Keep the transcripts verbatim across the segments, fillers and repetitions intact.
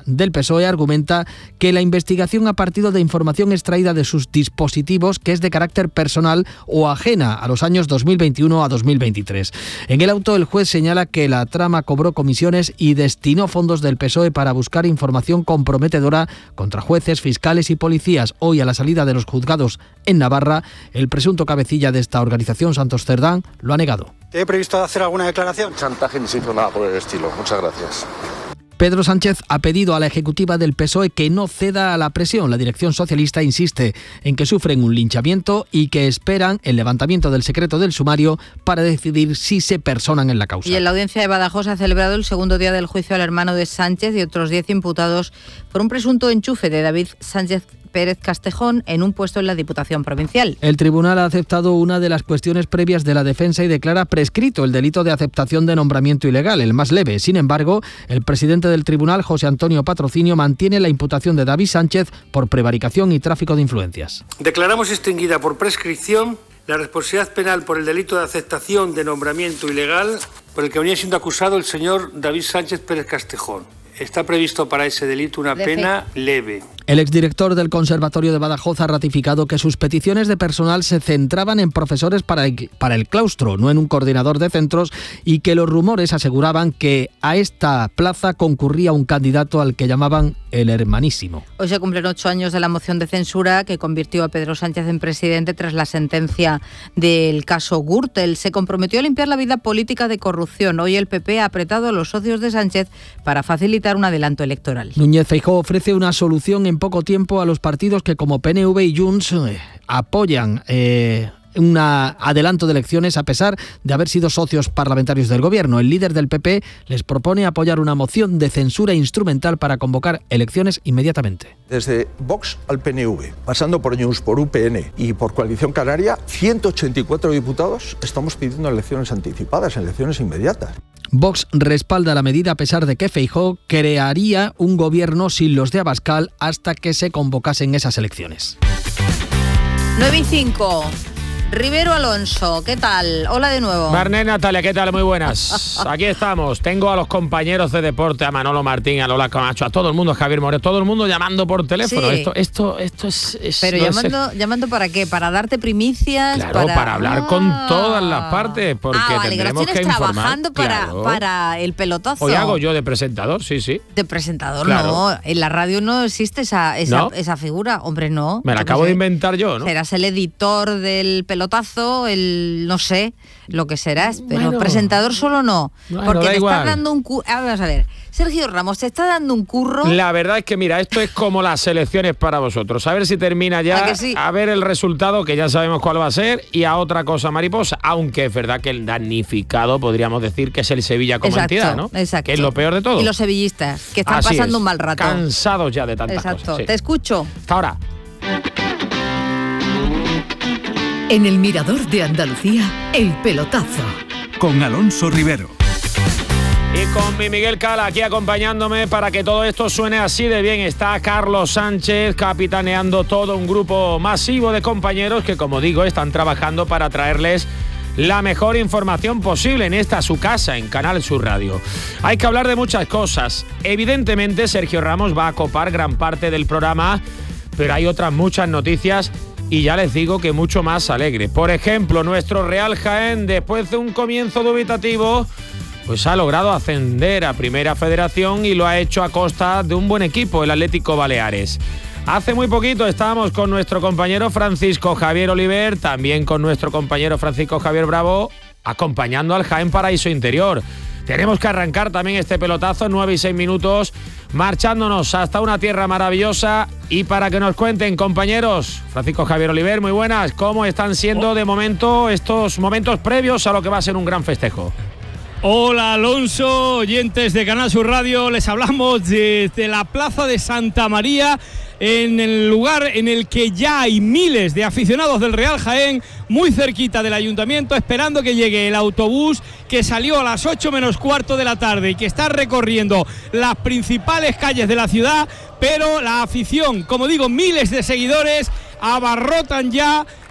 del P S O E argumenta que la investigación ha partido de información extraída de sus dispositivos que es de carácter personal o ajena a los años dos mil veintiuno a dos mil veintitrés. En el auto, el juez señala que la trama cobró comisiones y destinó fondos del P S O E para buscar información comprometedora contra jueces, fiscales y policías. Hoy, a la salida de los juzgados en Navarra, el presunto cabecilla de esta organización, Santos Cerdán, lo ha negado. ¿Te he previsto hacer alguna declaración? Chantaje ni se hizo nada por el estilo. Muchas gracias. Pedro Sánchez ha pedido a la ejecutiva del P S O E que no ceda a la presión. La dirección socialista insiste en que sufren un linchamiento y que esperan el levantamiento del secreto del sumario para decidir si se personan en la causa. Y en la audiencia de Badajoz se ha celebrado el segundo día del juicio al hermano de Sánchez y otros diez imputados por un presunto enchufe de David Sánchez Pérez Castejón en un puesto en la Diputación Provincial. El tribunal ha aceptado una de las cuestiones previas de la defensa y declara prescrito el delito de aceptación de nombramiento ilegal, el más leve. Sin embargo, el presidente del tribunal, José Antonio Patrocinio, mantiene la imputación de David Sánchez por prevaricación y tráfico de influencias. Declaramos extinguida por prescripción la responsabilidad penal por el delito de aceptación de nombramiento ilegal por el que venía siendo acusado el señor David Sánchez Pérez Castejón. Está previsto para ese delito una pena leve. El exdirector del Conservatorio de Badajoz ha ratificado que sus peticiones de personal se centraban en profesores para el, para el claustro, no en un coordinador de centros, y que los rumores aseguraban que a esta plaza concurría un candidato al que llamaban el hermanísimo. Hoy se cumplen ocho años de la moción de censura que convirtió a Pedro Sánchez en presidente tras la sentencia del caso Gürtel. Se comprometió a limpiar la vida política de corrupción. Hoy el P P ha apretado a los socios de Sánchez para facilitar un adelanto electoral. Núñez Feijóo ofrece una solución en poco tiempo a los partidos que, como P N V y Junts, eh, apoyan eh, un adelanto de elecciones a pesar de haber sido socios parlamentarios del gobierno. El líder del P P les propone apoyar una moción de censura instrumental para convocar elecciones inmediatamente. Desde Vox al P N V, pasando por Junts, por U P N y por Coalición Canaria, ciento ochenta y cuatro diputados estamos pidiendo elecciones anticipadas, elecciones inmediatas. Vox respalda la medida a pesar de que Feijóo crearía un gobierno sin los de Abascal hasta que se convocasen esas elecciones. nueve y cinco. Rivero Alonso, ¿qué tal? Hola de nuevo. Marné, Natalia, ¿qué tal? Muy buenas. Aquí estamos. Tengo a los compañeros de deporte, a Manolo Martín, a Lola Camacho, a todo el mundo, a Javier Moreno, todo el mundo llamando por teléfono. Sí. Esto, esto, esto es. es Pero no llamando, es, llamando para qué, para darte primicias, claro, para, para hablar ah. con todas las partes, porque ah, vale, tendremos que, que informar. trabajando para, claro. para el pelotazo. Hoy hago yo de presentador, sí, sí. De presentador, claro. No. En la radio no existe esa, esa, ¿No? esa figura, hombre, no. Me la acabo de inventar yo, ¿no? Serás el editor del pelotazo, el no sé lo que serás, pero bueno, presentador solo no, bueno, porque da te igual. estás dando un curro. Vamos a ver, Sergio Ramos, te está dando un curro. La verdad es que mira, esto es como las elecciones para vosotros, a ver si termina ya, ¿A que sí? a ver el resultado, que ya sabemos cuál va a ser, y a otra cosa mariposa, aunque es verdad que el damnificado podríamos decir que es el Sevilla como exacto, entidad, ¿no? Exacto. Que es lo peor de todo. Y los sevillistas, que están Así pasando es, un mal rato. cansados ya de tantas exacto. cosas. Sí. Te escucho. Hasta ahora. En el Mirador de Andalucía, el pelotazo. Con Alonso Rivero. Y con mi Miguel Cala aquí acompañándome para que todo esto suene así de bien. Está Carlos Sánchez capitaneando todo un grupo masivo de compañeros que, como digo, están trabajando para traerles la mejor información posible en esta su casa, en Canal Sur Radio. Hay que hablar de muchas cosas. Evidentemente, Sergio Ramos va a copar gran parte del programa, pero hay otras muchas noticias. Y ya les digo que mucho más alegre. Por ejemplo, nuestro Real Jaén, después de un comienzo dubitativo, pues ha logrado ascender a Primera Federación y lo ha hecho a costa de un buen equipo, el Atlético Baleares. Hace muy poquito estábamos con nuestro compañero Francisco Javier Oliver, también con nuestro compañero Francisco Javier Bravo, acompañando al Jaén Paraíso Interior. Tenemos que arrancar también este pelotazo, nueve y seis minutos, marchándonos hasta una tierra maravillosa. Y para que nos cuenten, compañeros, Francisco Javier Oliver, muy buenas, ¿cómo están siendo de momento estos momentos previos a lo que va a ser un gran festejo? Hola Alonso, oyentes de Canal Sur Radio, les hablamos desde la Plaza de Santa María, en el lugar en el que ya hay miles de aficionados del Real Jaén, muy cerquita del ayuntamiento, esperando que llegue el autobús que salió a las ocho menos cuarto de la tarde y que está recorriendo las principales calles de la ciudad, pero la afición, como digo, miles de seguidores abarrotan ya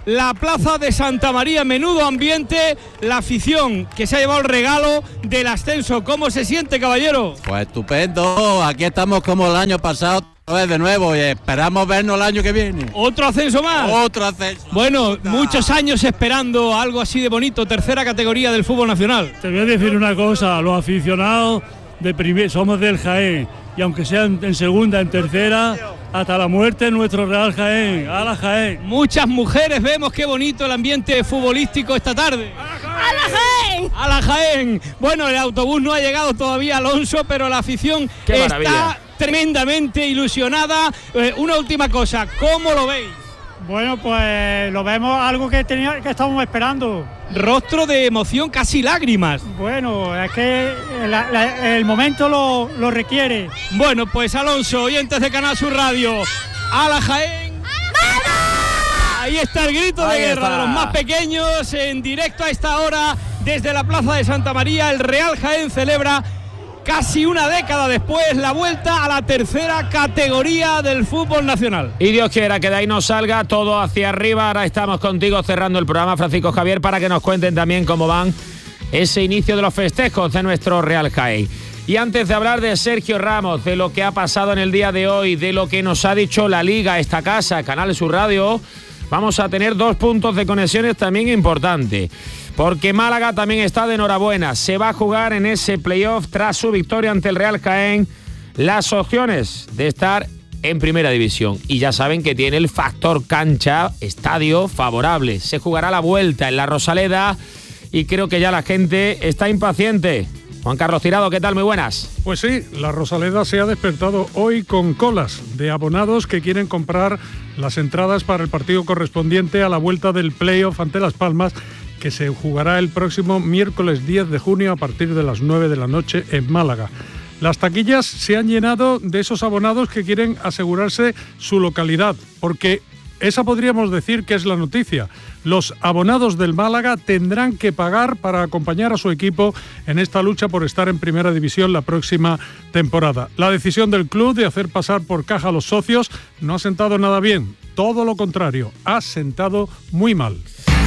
la plaza de Santa María, menudo ambiente, la afición que se ha llevado el regalo del ascenso. ¿Cómo se siente, caballero? Pues estupendo, aquí estamos como el año pasado, de nuevo, y esperamos vernos el año que viene. ¿Otro ascenso más? Otro ascenso. Bueno, muchos años esperando algo así de bonito, tercera categoría del fútbol nacional. Te voy a decir una cosa, los aficionados de primer, somos del Jaén, y aunque sean en segunda, en tercera, hasta la muerte nuestro Real Jaén, a la Jaén. Muchas mujeres, vemos qué bonito el ambiente futbolístico esta tarde. ¡A la Jaén! ¡A la Jaén! Bueno, el autobús no ha llegado todavía, Alonso, pero la afición ¡qué está maravilla! Tremendamente ilusionada. Eh, una última cosa, ¿cómo lo veis? Bueno, pues lo vemos algo que, tenía, que estábamos esperando. Rostro de emoción, casi lágrimas. Bueno, es que la, la, el momento lo, lo requiere. Bueno, pues Alonso, oyentes de Canal Sur Radio, ¡a la Jaén! ¡Vamos! Ahí está el grito de Ahí guerra está. de los más pequeños, en directo a esta hora, desde la plaza de Santa María. El Real Jaén celebra casi una década después la vuelta a la tercera categoría del fútbol nacional. Y Dios quiera que de ahí nos salga todo hacia arriba. Ahora estamos contigo cerrando el programa, Francisco Javier, para que nos cuenten también cómo van ese inicio de los festejos de nuestro Real Jaén. Y antes de hablar de Sergio Ramos, de lo que ha pasado en el día de hoy, de lo que nos ha dicho la Liga, esta casa, Canal Sur Radio, vamos a tener dos puntos de conexiones también importantes. Porque Málaga también está de enhorabuena. Se va a jugar en ese playoff tras su victoria ante el Real Jaén las opciones de estar en primera división. Y ya saben que tiene el factor cancha, estadio favorable. Se jugará la vuelta en la Rosaleda y creo que ya la gente está impaciente. Juan Carlos Tirado, ¿qué tal? Muy buenas. Pues sí, la Rosaleda se ha despertado hoy con colas de abonados que quieren comprar las entradas para el partido correspondiente a la vuelta del playoff ante Las Palmas, que se jugará el próximo miércoles diez de junio a partir de las nueve de la noche en Málaga. Las taquillas se han llenado de esos abonados que quieren asegurarse su localidad, porque esa podríamos decir que es la noticia. Los abonados del Málaga tendrán que pagar para acompañar a su equipo en esta lucha por estar en primera división la próxima temporada. La decisión del club de hacer pasar por caja a los socios no ha sentado nada bien, todo lo contrario, ha sentado muy mal.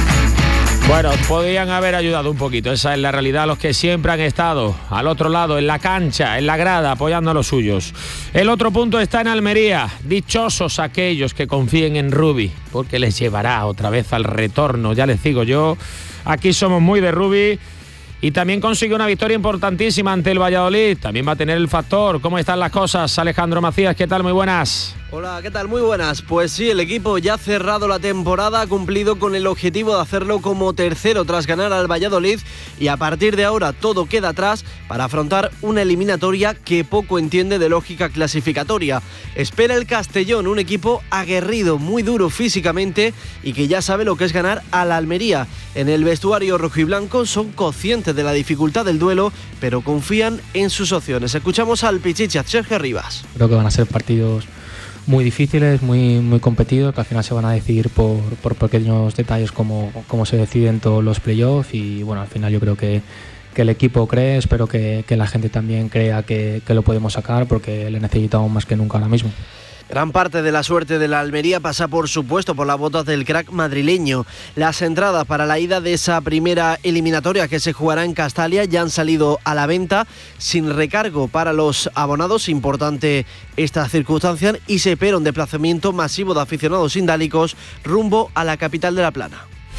Bueno, podrían haber ayudado un poquito, esa es la realidad, los que siempre han estado al otro lado, en la cancha, en la grada, apoyando a los suyos. El otro punto está en Almería, dichosos aquellos que confíen en Rubi, porque les llevará otra vez al retorno, ya les digo yo, aquí somos muy de Rubi. Y también consiguió una victoria importantísima ante el Valladolid, también va a tener el factor. ¿Cómo están las cosas? Alejandro Macías, ¿qué tal? Muy buenas. Hola, ¿qué tal? Muy buenas. Pues sí, el equipo ya ha cerrado la temporada, ha cumplido con el objetivo de hacerlo como tercero tras ganar al Valladolid y a partir de ahora todo queda atrás para afrontar una eliminatoria que poco entiende de lógica clasificatoria. Espera el Castellón, un equipo aguerrido, muy duro físicamente y que ya sabe lo que es ganar a la Almería. En el vestuario rojiblanco son conscientes de la dificultad del duelo, pero confían en sus opciones. Escuchamos al Pichichi, Sergio Rivas. Creo que van a ser partidos muy difíciles, muy, muy competidos, que al final se van a decidir por, por pequeños detalles como, como se deciden todos los playoffs y bueno, al final yo creo que, que el equipo cree, espero que, que la gente también crea que, que lo podemos sacar porque le necesitamos más que nunca ahora mismo. Gran parte de la suerte de la Almería pasa, por supuesto, por las botas del crack madrileño. Las entradas para la ida de esa primera eliminatoria que se jugará en Castalia ya han salido a la venta sin recargo para los abonados. Importante esta circunstancia y se espera un desplazamiento masivo de aficionados indálicos rumbo a la capital de La Plana.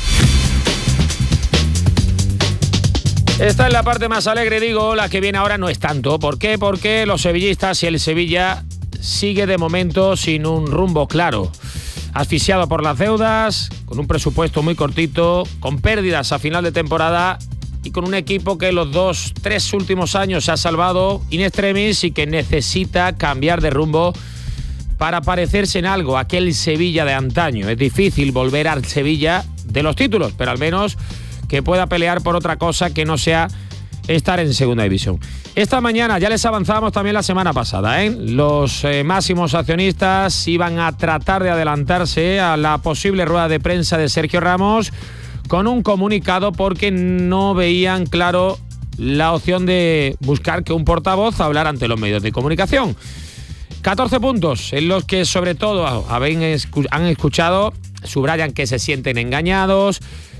Esta es la parte más alegre, digo, la que viene ahora no es tanto. ¿Por qué? Porque los sevillistas y el Sevilla sigue de momento sin un rumbo claro. Asfixiado por las deudas, con un presupuesto muy cortito, con pérdidas a final de temporada y con un equipo que los dos, tres últimos años se ha salvado in extremis y que necesita cambiar de rumbo para parecerse en algo, aquel Sevilla de antaño. Es difícil volver al Sevilla de los títulos, pero al menos que pueda pelear por otra cosa que no sea estar en segunda división. Esta mañana, ya les avanzábamos también la semana pasada, ¿eh? Los eh, máximos accionistas iban a tratar de adelantarse a la posible rueda de prensa de Sergio Ramos con un comunicado porque no veían claro la opción de buscar que un portavoz hablara ante los medios de comunicación. catorce puntos en los que sobre todo han escuchado subrayan que se sienten engañados,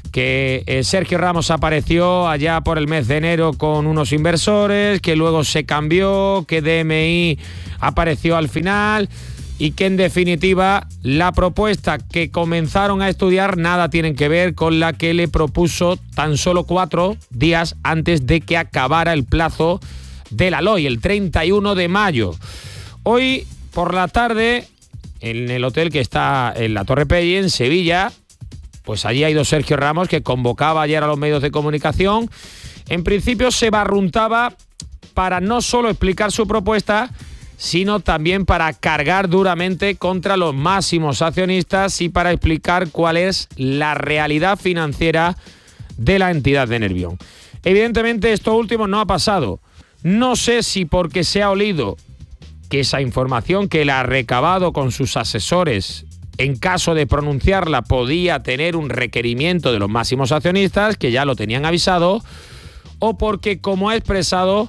que eh, Sergio Ramos apareció allá por el mes de enero con unos inversores, que luego se cambió, que D M I apareció al final y que en definitiva la propuesta que comenzaron a estudiar nada tienen que ver con la que le propuso tan solo cuatro días antes de que acabara el plazo de la L O I, el treinta y uno de mayo. Hoy por la tarde, en el hotel que está en la Torre Pelli, en Sevilla, pues allí ha ido Sergio Ramos, que convocaba ayer a los medios de comunicación. En principio se barruntaba para no solo explicar su propuesta, sino también para cargar duramente contra los máximos accionistas y para explicar cuál es la realidad financiera de la entidad de Nervión. Evidentemente esto último no ha pasado. No sé si porque se ha olido que esa información que él ha recabado con sus asesores, en caso de pronunciarla, podía tener un requerimiento de los máximos accionistas, que ya lo tenían avisado, o porque, como ha expresado,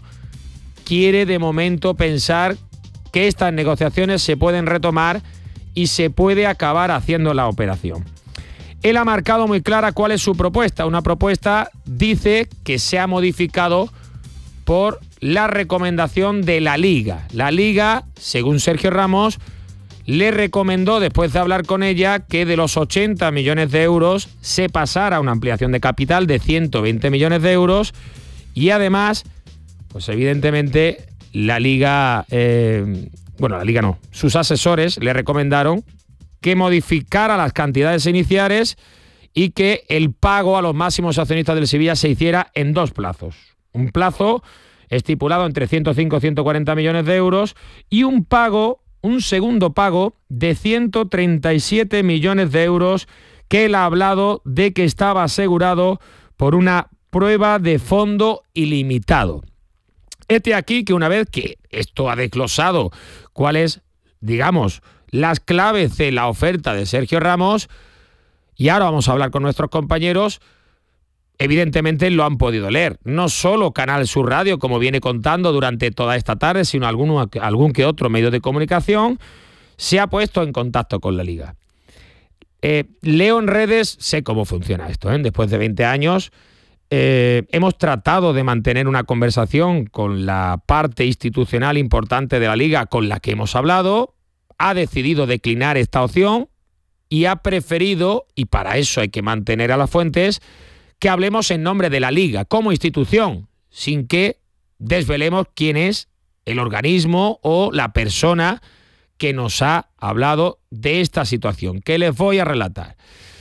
quiere de momento pensar que estas negociaciones se pueden retomar y se puede acabar haciendo la operación. Él ha marcado muy clara cuál es su propuesta. Una propuesta, dice, que se ha modificado por la recomendación de la Liga. La Liga, según Sergio Ramos, le recomendó, después de hablar con ella, que de los ochenta millones de euros se pasara a una ampliación de capital de ciento veinte millones de euros y además, pues evidentemente, la Liga, eh, bueno, la Liga no, sus asesores le recomendaron que modificara las cantidades iniciales y que el pago a los máximos accionistas del Sevilla se hiciera en dos plazos. Un plazo estipulado entre ciento cinco y ciento cuarenta millones de euros y un pago, un segundo pago de ciento treinta y siete millones de euros que él ha hablado de que estaba asegurado por una prueba de fondo ilimitado. Este aquí que una vez que esto ha desglosado cuáles, digamos, las claves de la oferta de Sergio Ramos, y ahora vamos a hablar con nuestros compañeros, evidentemente lo han podido leer. No solo Canal Sur Radio, como viene contando durante toda esta tarde, sino algún, algún que otro medio de comunicación se ha puesto en contacto con la Liga. Eh, leo en redes, sé cómo funciona esto, ¿eh? Después de veinte años, eh, hemos tratado de mantener una conversación con la parte institucional importante de la Liga con la que hemos hablado, ha decidido declinar esta opción y ha preferido, y para eso hay que mantener a las fuentes, que hablemos en nombre de la Liga como institución, sin que desvelemos quién es el organismo o la persona que nos ha hablado de esta situación, que les voy a relatar.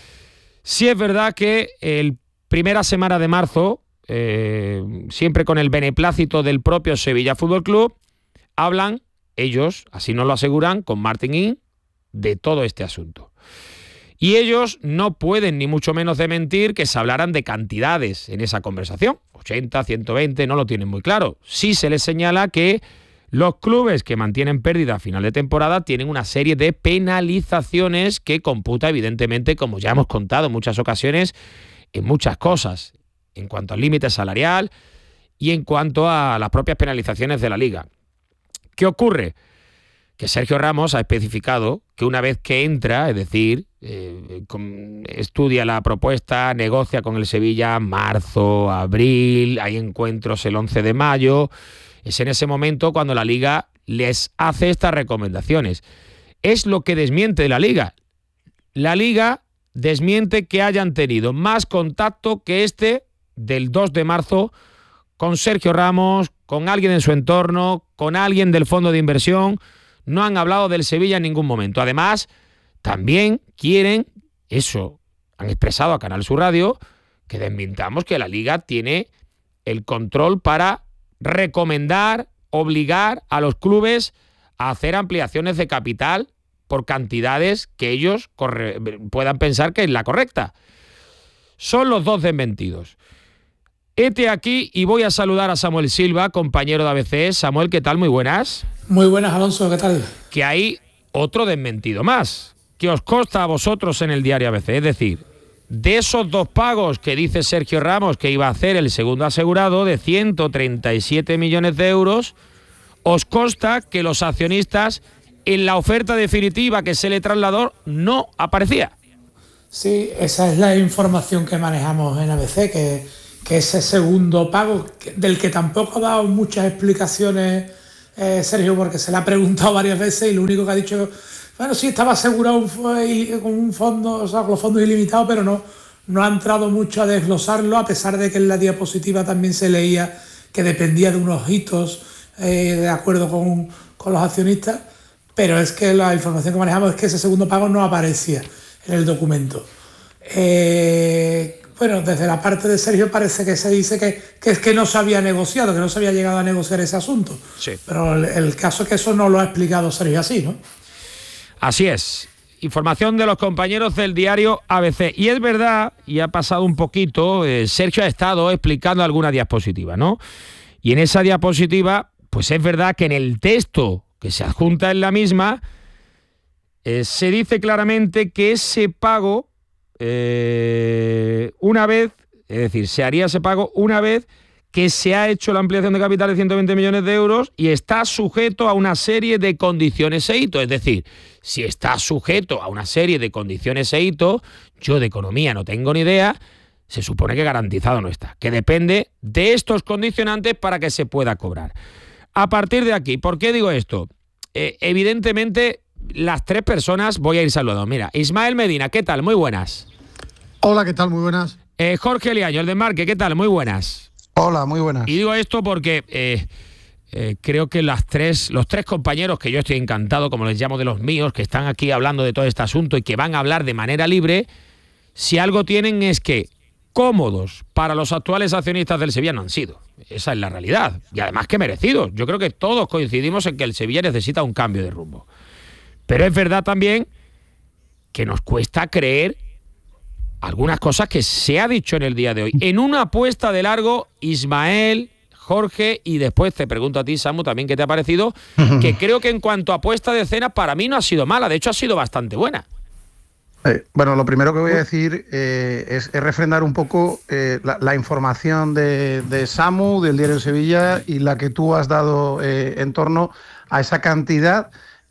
Sí es verdad que el primera semana de marzo, eh, siempre con el beneplácito del propio Sevilla Fútbol Club, hablan ellos, así nos lo aseguran, con Martin Ing, de todo este asunto. Y ellos no pueden ni mucho menos de mentir que se hablaran de cantidades en esa conversación. ochenta, ciento veinte, no lo tienen muy claro. Sí se les señala que los clubes que mantienen pérdida a final de temporada tienen una serie de penalizaciones que computa evidentemente, como ya hemos contado en muchas ocasiones, en muchas cosas, en cuanto al límite salarial y en cuanto a las propias penalizaciones de la Liga. ¿Qué ocurre? Que Sergio Ramos ha especificado que una vez que entra, es decir, eh, con, estudia la propuesta, negocia con el Sevilla marzo, abril, hay encuentros el once de mayo, es en ese momento cuando la Liga les hace estas recomendaciones. Es lo que desmiente la Liga. La Liga desmiente que hayan tenido más contacto que este del dos de marzo con Sergio Ramos, con alguien en su entorno, con alguien del fondo de inversión. No han hablado del Sevilla en ningún momento. Además, también quieren, eso han expresado a Canal Sur Radio, que desmintamos que la Liga tiene el control para recomendar, obligar a los clubes a hacer ampliaciones de capital por cantidades que ellos corre- puedan pensar que es la correcta. Son los dos desmentidos. Hete aquí y voy a saludar a Samuel Silva, compañero de A B C. Samuel, ¿qué tal? Muy buenas. Muy buenas, Alonso, ¿qué tal? Que hay otro desmentido más, que os consta a vosotros en el diario A B C. Es decir, de esos dos pagos que dice Sergio Ramos que iba a hacer el segundo asegurado de ciento treinta y siete millones de euros, os consta que los accionistas en la oferta definitiva que se le trasladó no aparecía. Sí, esa es la información que manejamos en A B C, que, que ese segundo pago, que, del que tampoco ha dado muchas explicaciones eh, Sergio, porque se le ha preguntado varias veces y lo único que ha dicho, bueno, sí, estaba asegurado un, con un fondo, o sea, con los fondos ilimitados, pero no, no ha entrado mucho a desglosarlo, a pesar de que en la diapositiva también se leía que dependía de unos hitos eh, de acuerdo con, con los accionistas, pero es que la información que manejamos es que ese segundo pago no aparecía en el documento. Eh, bueno, desde la parte de Sergio parece que se dice que, que es que no se había negociado, que no se había llegado a negociar ese asunto. Sí. Pero el, el caso es que eso no lo ha explicado Sergio así, ¿no? Así es. Información de los compañeros del diario A B C. Y es verdad, y ha pasado un poquito, eh, Sergio ha estado explicando alguna diapositiva, ¿no? Y en esa diapositiva, pues es verdad que en el texto que se adjunta en la misma, eh, se dice claramente que ese pago, eh, una vez, es decir, se haría ese pago una vez que se ha hecho la ampliación de capital de ciento veinte millones de euros y está sujeto a una serie de condiciones e hitos. Es decir, si está sujeto a una serie de condiciones e hitos, yo de economía no tengo ni idea, se supone que garantizado no está, que depende de estos condicionantes para que se pueda cobrar. A partir de aquí, ¿por qué digo esto? Eh, evidentemente, las tres personas, voy a ir saludando. Mira, Ismael Medina, ¿qué tal? Muy buenas. Hola, ¿qué tal? Muy buenas. Eh, Jorge Liaño, el de Marque, ¿qué tal? Muy buenas. Hola, muy buenas. Y digo esto porque eh, eh, creo que las tres, los tres compañeros, que yo estoy encantado, como les llamo de los míos, que están aquí hablando de todo este asunto y que van a hablar de manera libre, si algo tienen es que cómodos para los actuales accionistas del Sevilla no han sido. Esa es la realidad. Y además que merecidos. Yo creo que todos coincidimos en que el Sevilla necesita un cambio de rumbo. Pero es verdad también que nos cuesta creer algunas cosas que se ha dicho en el día de hoy. En una apuesta de largo, Ismael, Jorge, y después te pregunto a ti, Samu, también qué te ha parecido, que creo que en cuanto a apuesta de cena, para mí no ha sido mala, de hecho ha sido bastante buena. Eh, bueno, lo primero que voy a decir eh, es, es refrendar un poco eh, la, la información de, de Samu, del Diario de Sevilla, y la que tú has dado eh, en torno a esa cantidad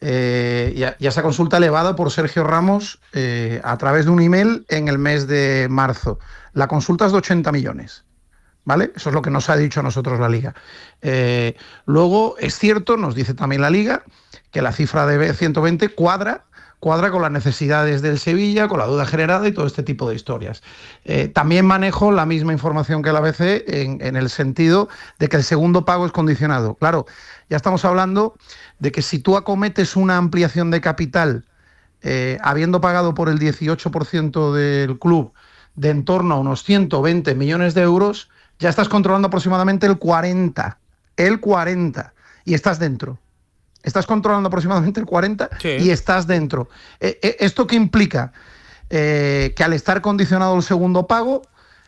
eh, y, a, y a esa consulta elevada por Sergio Ramos eh, a través de un email en el mes de marzo. La consulta es de ochenta millones. ¿Vale? Eso es lo que nos ha dicho a nosotros la Liga. Eh, luego, es cierto, nos dice también la Liga, que la cifra de ciento veinte cuadra, cuadra con las necesidades del Sevilla, con la duda generada y todo este tipo de historias. Eh, también manejo la misma información que la A B C en, en el sentido de que el segundo pago es condicionado. Claro, ya estamos hablando de que si tú acometes una ampliación de capital, eh, habiendo pagado por el dieciocho por ciento del club de en torno a unos ciento veinte millones de euros, ya estás controlando aproximadamente el cuarenta, el cuarenta, y estás dentro. Estás controlando aproximadamente el cuarenta sí. Y estás dentro. Eh, eh, ¿Esto qué implica? Eh, que al estar condicionado el segundo pago,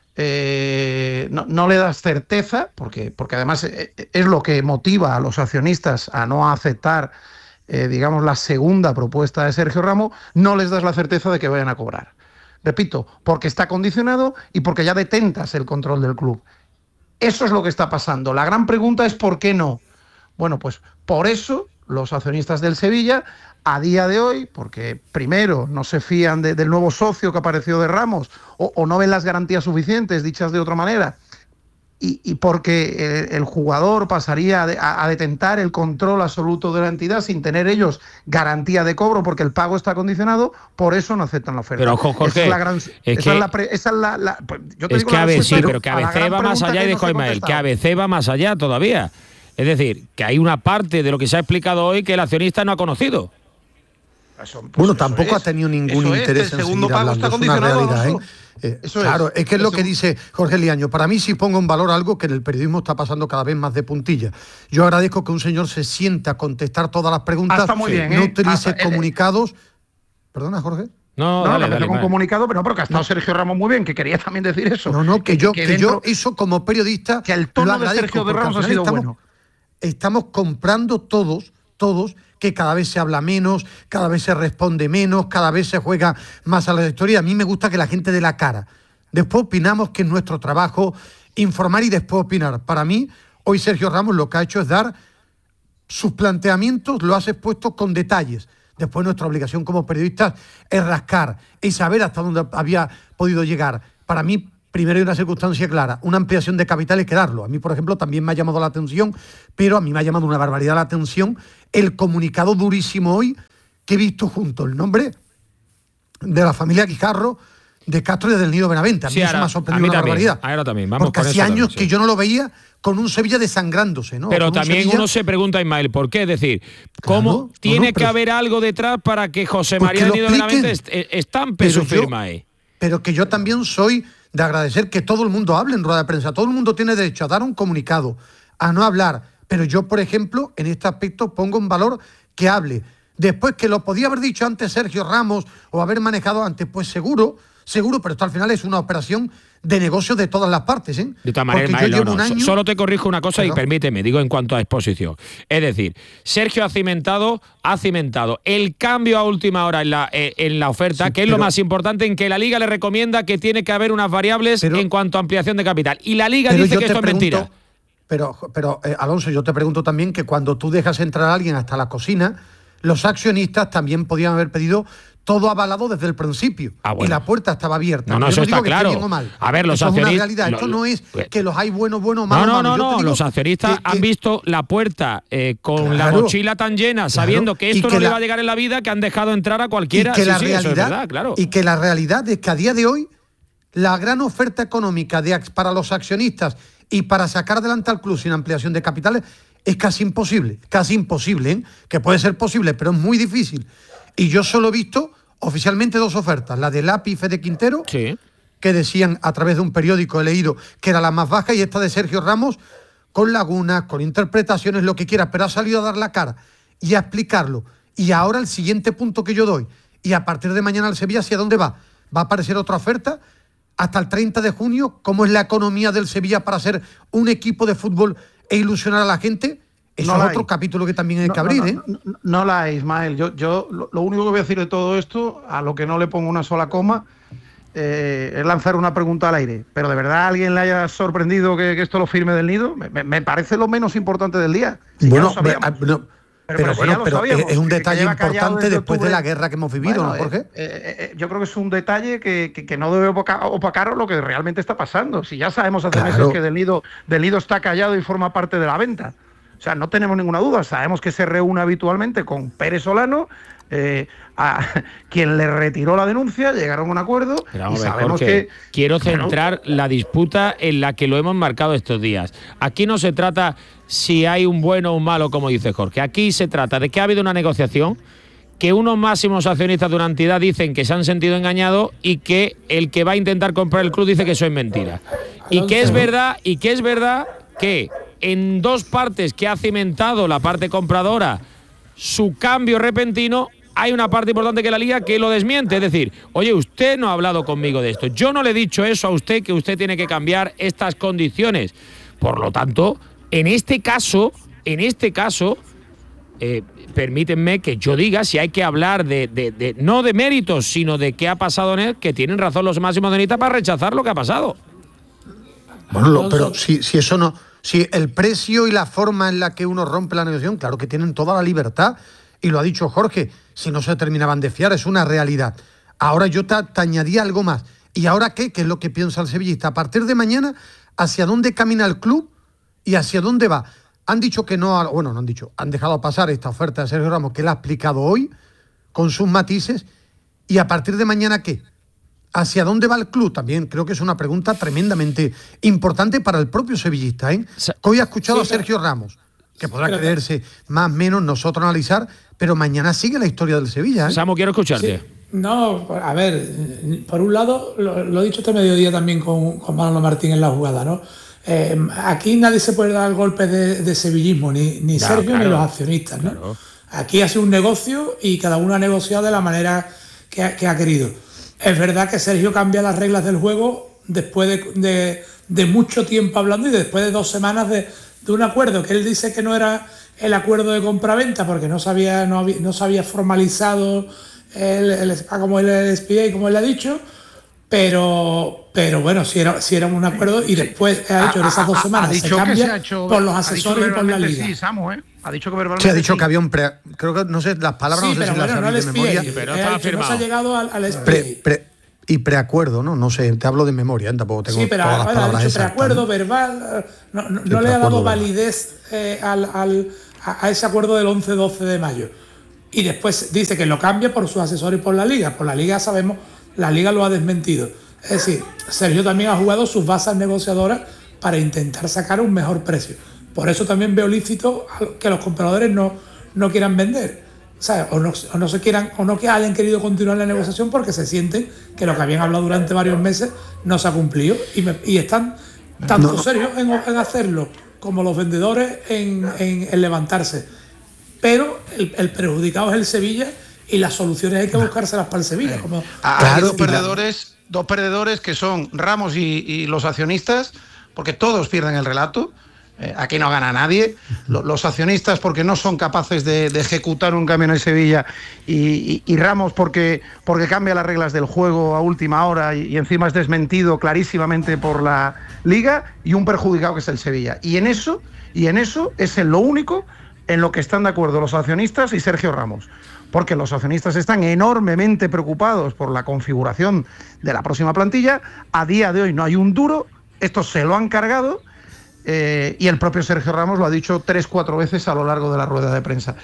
eh, no, no le das certeza, porque, porque además es lo que motiva a los accionistas a no aceptar, eh, digamos, la segunda propuesta de Sergio Ramos, no les das la certeza de que vayan a cobrar. Repito, porque está condicionado y porque ya detentas el control del club. Eso es lo que está pasando. La gran pregunta es ¿por qué no? Bueno, pues por eso los accionistas del Sevilla, a día de hoy, porque primero no se fían de, del nuevo socio que apareció de Ramos, o, o no ven las garantías suficientes, dichas de otra manera, y, y porque el, el jugador pasaría a, de, a, a detentar el control absoluto de la entidad sin tener ellos garantía de cobro porque el pago está condicionado, por eso no aceptan la oferta. Pero Jorge, esa es la gran, es esa que, es la, pre, esa es la, la yo te es digo que la A B C, sí, pero, pero que A B C va más allá, y dijo Ismael, que A B C va más allá todavía. Es decir, que hay una parte de lo que se ha explicado hoy que el accionista no ha conocido. Eso, pues bueno, tampoco es, ha tenido ningún interés es, en seguir hablando, es una realidad, ¿eh? Eh, eso claro, es, es que es lo que dice Jorge Liaño. Para mí sí pongo en valor algo que en el periodismo está pasando cada vez más de puntilla. Yo agradezco que un señor se sienta a contestar todas las preguntas, ah, muy bien, no ¿eh? utilice Hasta, comunicados. Eh, ¿Perdona, Jorge? No, no, dale, no, dale, con comunicado, pero no, pero que ha estado no. Sergio Ramos muy bien, que quería también decir eso. No, no, que, que yo, que, que dentro, yo eso como periodista que el tono de Sergio de Ramos ha sido estamos, bueno. Estamos comprando todos, todos, que cada vez se habla menos, cada vez se responde menos, cada vez se juega más a la historia. A mí me gusta que la gente dé la cara. Después opinamos que es nuestro trabajo informar y después opinar. Para mí, hoy Sergio Ramos lo que ha hecho es dar sus planteamientos, lo has expuesto con detalles. Después nuestra obligación como periodistas es rascar y saber hasta dónde había podido llegar. Para mí, primero hay una circunstancia clara, una ampliación de capital hay que darlo. A mí, por ejemplo, también me ha llamado la atención, pero a mí me ha llamado una barbaridad la atención el comunicado durísimo hoy que he visto junto el nombre de la familia Guijarro, de Castro y del Nido Benavente. A mí sí, eso ahora, me ha sorprendido una también, barbaridad. Ahora también, vamos Porque con hacía eso años también, que sí. yo no lo veía con un Sevilla desangrándose, ¿no? Pero con también Sevilla... uno se pregunta, Ismael, ¿por qué? Es decir, ¿cómo Claro, tiene no, no, pero... que haber algo detrás para que José Pues María que del lo Nido Benavente expliquen. est- estampe su Pero yo- firma ahí? Pero que yo también soy de agradecer que todo el mundo hable en rueda de prensa. Todo el mundo tiene derecho a dar un comunicado, a no hablar. Pero yo, por ejemplo, en este aspecto pongo en valor que hable. Después, que lo podía haber dicho antes Sergio Ramos o haber manejado antes, pues seguro, seguro, pero esto al final es una operación de negocio de todas las partes, ¿eh? De todas maneras, Porque yo Ismael, llevo no, un no. año... Solo te corrijo una cosa Perdón. y permíteme, digo en cuanto a exposición. Es decir, Sergio ha cimentado, ha cimentado el cambio a última hora en la, eh, en la oferta, Sí, que es pero- lo más importante, en que la Liga le recomienda que tiene que haber unas variables Pero- en cuanto a ampliación de capital. Y la Liga Pero dice yo que te esto pregunto, es mentira. Pero, pero eh, Alonso, yo te pregunto también que cuando tú dejas entrar a alguien hasta la cocina, los accionistas también podían haber pedido todo avalado desde el principio. Ah, bueno. Y la puerta estaba abierta. No, no, Yo eso digo está que esté claro. bien o mal. A ver, los Eso es una accionistas- realidad. lo- Esto lo- no es pues- que los hay buenos, buenos, No, malos, no, malos. no, Yo te no. digo Los accionistas que- han que- visto la puerta eh, con la Claro. mochila tan llena, sabiendo Claro. que Y esto que no le la- va a llegar en la vida, que han dejado entrar a cualquiera. Y que, Sí, la sí, eso es realidad, verdad, claro. y que la realidad es que a día de hoy la gran oferta económica de, ac- para los accionistas y para sacar adelante al club sin ampliación de capitales es casi imposible, casi imposible, ¿eh? Que puede ser posible, pero es muy difícil. Y yo solo he visto oficialmente dos ofertas, la de Lapi y Fede Quintero, Sí. que decían a través de un periódico, he leído, que era la más baja, y esta de Sergio Ramos, con lagunas, con interpretaciones, lo que quiera, pero ha salido a dar la cara y a explicarlo. Y ahora el siguiente punto que yo doy, y a partir de mañana el Sevilla, ¿hacia dónde va? ¿Va a aparecer otra oferta? Hasta el treinta de junio, ¿cómo es la economía del Sevilla para ser un equipo de fútbol e ilusionar a la gente? Eso No es la otro hay. capítulo que también hay No, que abrir, no, ¿eh? no, no, no la hay, Ismael. Yo, yo lo, lo único que voy a decir de todo esto, a lo que no le pongo una sola coma, eh, es lanzar una pregunta al aire. Pero ¿de verdad a alguien le haya sorprendido que, que esto lo firme del Nido? Me, me- me parece lo menos importante del día. Si ya Bueno, lo sabíamos. ah, no, Pero- pero, pero si bueno, ya lo pero sabíamos, es, es un que- que detalle lleva callado importante desde después de octubre. la guerra que hemos vivido, Bueno, ¿no, Jorge? eh, eh, eh, yo creo que es un detalle que, que- que no debe opaca- opacar lo que realmente está pasando. Si ya sabemos hace Claro. meses que Del Nido, Del Nido está callado y forma parte de la venta. O sea, no tenemos ninguna duda. Sabemos que se reúne habitualmente con Pérez Solano, eh, a quien le retiró la denuncia, llegaron a un acuerdo. Pero y vamos a ver, sabemos Jorge, que. quiero Bueno, centrar la disputa en la que lo hemos marcado estos días. Aquí no se trata si hay un bueno o un malo, como dice Jorge. Aquí se trata de que ha habido una negociación, que unos máximos accionistas de una entidad dicen que se han sentido engañados y que el que va a intentar comprar el club dice que eso es mentira. Y que es verdad, y que es verdad que en dos partes que ha cimentado la parte compradora su cambio repentino, hay una parte importante que la Liga que lo desmiente. Es decir, oye, usted no ha hablado conmigo de esto. Yo no le he dicho eso a usted, que usted tiene que cambiar estas condiciones. Por lo tanto, en este caso, en este caso, eh, permítanme que yo diga, si hay que hablar de, de, de no de méritos, sino de qué ha pasado en él, que tienen razón los máximos de Nita para rechazar lo que ha pasado. Bueno, lo- pero si, si eso no, si el precio y la forma en la que uno rompe la negociación, claro que tienen toda la libertad, y lo ha dicho Jorge, si no se terminaban de fiar, es una realidad. Ahora yo te, te añadía algo más. ¿Y ahora qué? ¿Qué es lo que piensa el sevillista? A partir de mañana, ¿hacia dónde camina el club y hacia dónde va? Han dicho que no, bueno, no han dicho, han dejado pasar esta oferta de Sergio Ramos, que él ha explicado hoy, con sus matices, y a partir de mañana, ¿qué? ¿Hacia dónde va el club? También creo que es una pregunta tremendamente importante para el propio sevillista, ¿eh? Que hoy ha escuchado Sí, a Sergio Ramos, que podrá pero- creerse más o menos nosotros analizar, pero mañana sigue la historia del Sevilla, ¿eh? Samu, quiero escucharte. Sí. No, a ver, por un lado, lo, lo he dicho este mediodía también con, con Manolo Martín en la jugada, ¿no? Eh, aquí nadie se puede dar golpes de, de sevillismo, ni, ni Claro, Sergio claro. ni los accionistas, ¿no? Claro. Aquí ha sido un negocio y cada uno ha negociado de la manera que ha, que ha querido. Es verdad que Sergio cambia las reglas del juego después de, de- de mucho tiempo hablando y después de dos semanas de, de un acuerdo que él dice que no era el acuerdo de compraventa porque no se había, no había, no se había formalizado el, el, como él el S P A y como él ha dicho, Pero, pero bueno, si era, si era un acuerdo y después ha hecho en esas dos semanas ha dicho se cambia que se ha hecho, por los asesores y por la liga. Sí, Samu, ¿eh? Ha dicho que verbalmente sí, ha dicho sí. que había un pre, creo que no sé las palabras sí, no sé pero si bueno, las no sabéis les de memoria. pide, pero eh, está no se ha firmado. llegado al, al S P I. Pre, pre, y preacuerdo, ¿no? No sé, te hablo de memoria, ¿eh? Tampoco tengo sí, pero todas las bueno, palabras ha dicho exactas, preacuerdo ¿no? verbal, no, no, Sí, no le ha dado verbal. validez eh, al, al, a, a ese acuerdo del once doce de mayo. Y después dice que lo cambia por sus asesores y por la liga. Por la liga sabemos, la liga lo ha desmentido. Es decir, Sergio también ha jugado sus bases negociadoras para intentar sacar un mejor precio. Por eso también veo lícito que los compradores no, no quieran vender. ¿Sabes? O, no, o no se quieran, o no que hayan querido continuar la negociación porque se sienten que lo que habían hablado durante varios meses no se ha cumplido. Y, me, y están tanto No. serios en, en hacerlo como los vendedores en, en, en levantarse. Pero el, el perjudicado es el Sevilla y las soluciones hay que buscárselas para el Sevilla. Como, Hay Claro, dos y la- perdedores, dos perdedores que son Ramos y, y los accionistas, porque todos pierden el relato. Eh, aquí no gana nadie. Lo- Los accionistas porque no son capaces de, de ejecutar un cambio en el Sevilla y, y- y Ramos porque, porque cambia las reglas del juego a última hora y, y encima es desmentido clarísimamente por la Liga, y un perjudicado que es el Sevilla. Y en eso, y en eso es en lo único en lo que están de acuerdo los accionistas y Sergio Ramos. Porque los accionistas están enormemente preocupados por la configuración de la próxima plantilla. A día de hoy no hay un duro, esto se lo han cargado. Eh, y el propio Sergio Ramos lo ha dicho tres, cuatro veces a lo largo de la rueda de prensa.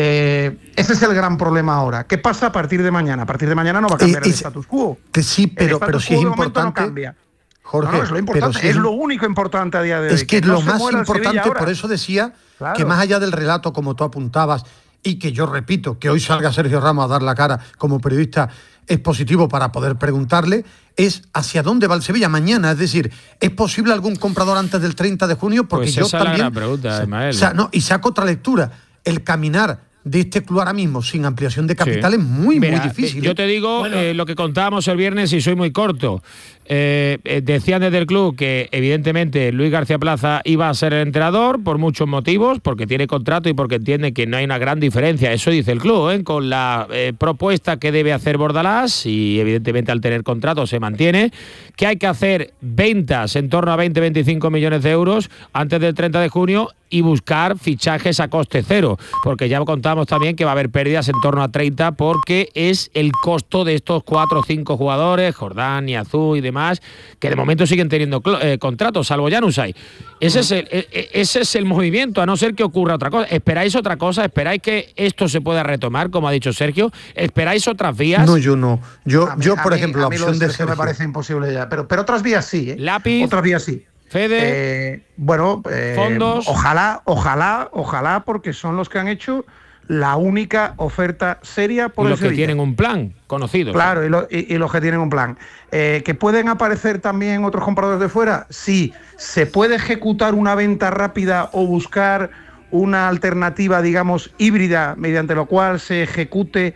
Eh, ese es el gran problema ahora. ¿Qué pasa a partir de mañana? A partir de mañana no va a cambiar Y- y- el status quo. Que sí, El pero, status pero sí quo es de momento no importante. cambia. Jorge, No, no, es lo importante, pero sí es lo único importante a día de hoy. Es que, no lo se más muera el Sevilla importante, ahora. por eso decía Claro. que más allá del relato, como tú apuntabas, y que yo repito, que hoy salga Sergio Ramos a dar la cara como periodista es positivo para poder preguntarle, es hacia dónde va el Sevilla mañana. Es decir, ¿es posible algún comprador antes del treinta de junio? Porque Pues yo esa es la también... gran pregunta, Ismael. O sea, no, y saco otra lectura. El caminar de este club ahora mismo sin ampliación de capital Sí. es muy, Mira, muy difícil. Yo ¿eh? te digo Bueno. eh, lo que contábamos el viernes y soy muy corto. Eh, eh, decían desde el club que evidentemente Luis García Plaza iba a ser el entrenador por muchos motivos, porque tiene contrato y porque entiende que no hay una gran diferencia, eso dice el club, ¿eh? con la eh, propuesta que debe hacer Bordalás, y evidentemente al tener contrato se mantiene, que hay que hacer ventas en torno a veinte a veinticinco millones de euros antes del treinta de junio y buscar fichajes a coste cero, porque ya contamos también que va a haber pérdidas en torno a treinta, porque es el costo de estos cuatro o cinco jugadores, Jordán y Azú y demás, que de momento siguen teniendo eh, contratos, salvo Januzaj. Ese es el, eh, ese es el movimiento, a no ser que ocurra otra cosa. ¿Esperáis otra cosa? ¿Esperáis que esto se pueda retomar, como ha dicho Sergio? ¿Esperáis otras vías? No, yo no. Yo, A mí- yo a por mí- ejemplo, la a mí lo opción de Sergio me Sergio. parece imposible ya. Pero, pero otras vías sí, ¿eh? Lápiz. Otras vías sí. Fede. Eh, bueno, eh, Fondos. Ojalá, ojalá, ojalá, porque son los que han hecho la única oferta seria por Y el los que Sevilla. tienen un plan conocido. Claro, y, lo- y- y los que tienen un plan. Eh, ¿Que pueden aparecer también otros compradores de fuera? Sí. ¿Se puede ejecutar una venta rápida o buscar una alternativa, digamos, híbrida, mediante lo cual se ejecute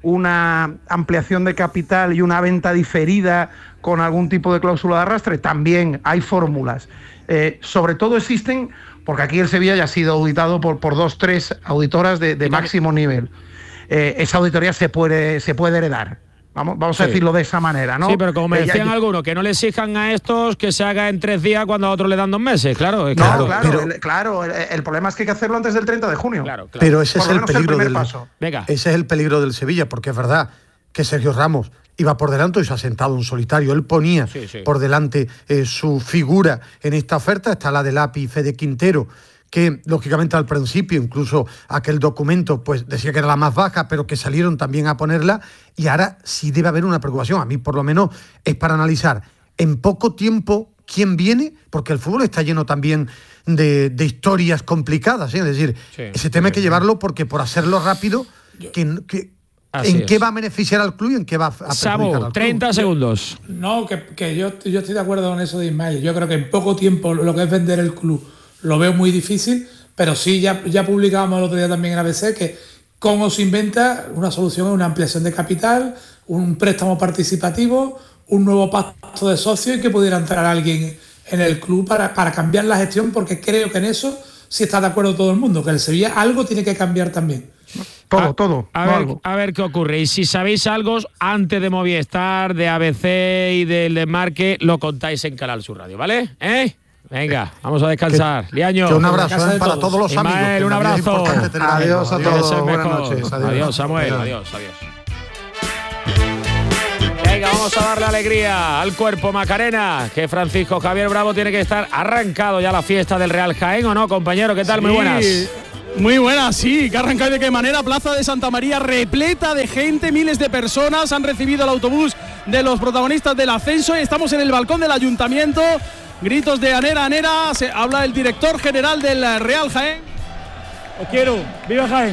una ampliación de capital y una venta diferida con algún tipo de cláusula de arrastre? También hay fórmulas. Eh, sobre todo existen, porque aquí el Sevilla ya ha sido auditado por, por dos, tres auditoras de, de máximo nivel. Eh, esa auditoría se puede, se puede heredar. Vamos, vamos a Sí. decirlo de esa manera, ¿no? Sí, pero como me Eh, ya- decían algunos, que no le exijan a estos que se haga en tres días cuando a otros le dan dos meses, claro. Es No, claro, claro, pero- el, claro el, el problema es que hay que hacerlo antes del treinta de junio. Claro, claro. Pero ese Por es lo el menos el peligro primer del paso. Venga. Ese es el peligro del Sevilla, porque es verdad que Sergio Ramos iba por delante y se ha sentado en solitario. Él ponía Sí, sí. por delante eh, su figura en esta oferta. Está la de Lapi y Fede Quintero, que lógicamente al principio, incluso aquel documento, pues decía que era la más baja, pero que salieron también a ponerla, y ahora sí debe haber una preocupación. A mí, por lo menos, es para analizar en poco tiempo quién viene, porque el fútbol está lleno también de, de historias complicadas, ¿eh? Es decir, Sí, ese tema hay sí, que sí. llevarlo porque por hacerlo rápido, que, que- Así ¿en es. qué va a beneficiar al club y en qué va a perjudicar Samu, al club? treinta segundos. No, que, que yo, yo estoy de acuerdo con eso de Ismael. Yo creo que en poco tiempo lo que es vender el club lo veo muy difícil, pero sí, ya, ya publicábamos el otro día también en A B C que con o sin venta una solución es una ampliación de capital, un préstamo participativo, un nuevo pacto de socios y que pudiera entrar alguien en el club para, para cambiar la gestión, porque creo que en eso sí está de acuerdo todo el mundo, que el Sevilla algo tiene que cambiar también. todo, a, todo. A, no ver, algo. a ver qué ocurre. Y si sabéis algo antes de Movistar, de A B C y del Desmarque, lo contáis en Canal Sur Radio, ¿vale? ¿Eh? Venga, vamos a descansar. Que, Liaño. Que un abrazo eh, para todos, todos los amigos. Ismael, un abrazo. Adiós a todos. Buenas noches. Adiós, adiós Samuel. Adiós, adiós. Venga, vamos a darle alegría al cuerpo, Macarena, que Francisco Javier Bravo tiene que estar arrancado ya la fiesta del Real Jaén, ¿o no, compañero? ¿Qué tal? Sí. Muy buenas. Muy buenas, sí, que arranca de qué manera. Plaza de Santa María repleta de gente, miles de personas han recibido el autobús de los protagonistas del ascenso y estamos en el balcón del ayuntamiento. Gritos de Anera, Anera, se habla el director general del Real Jaén. Os quiero, viva Jaén.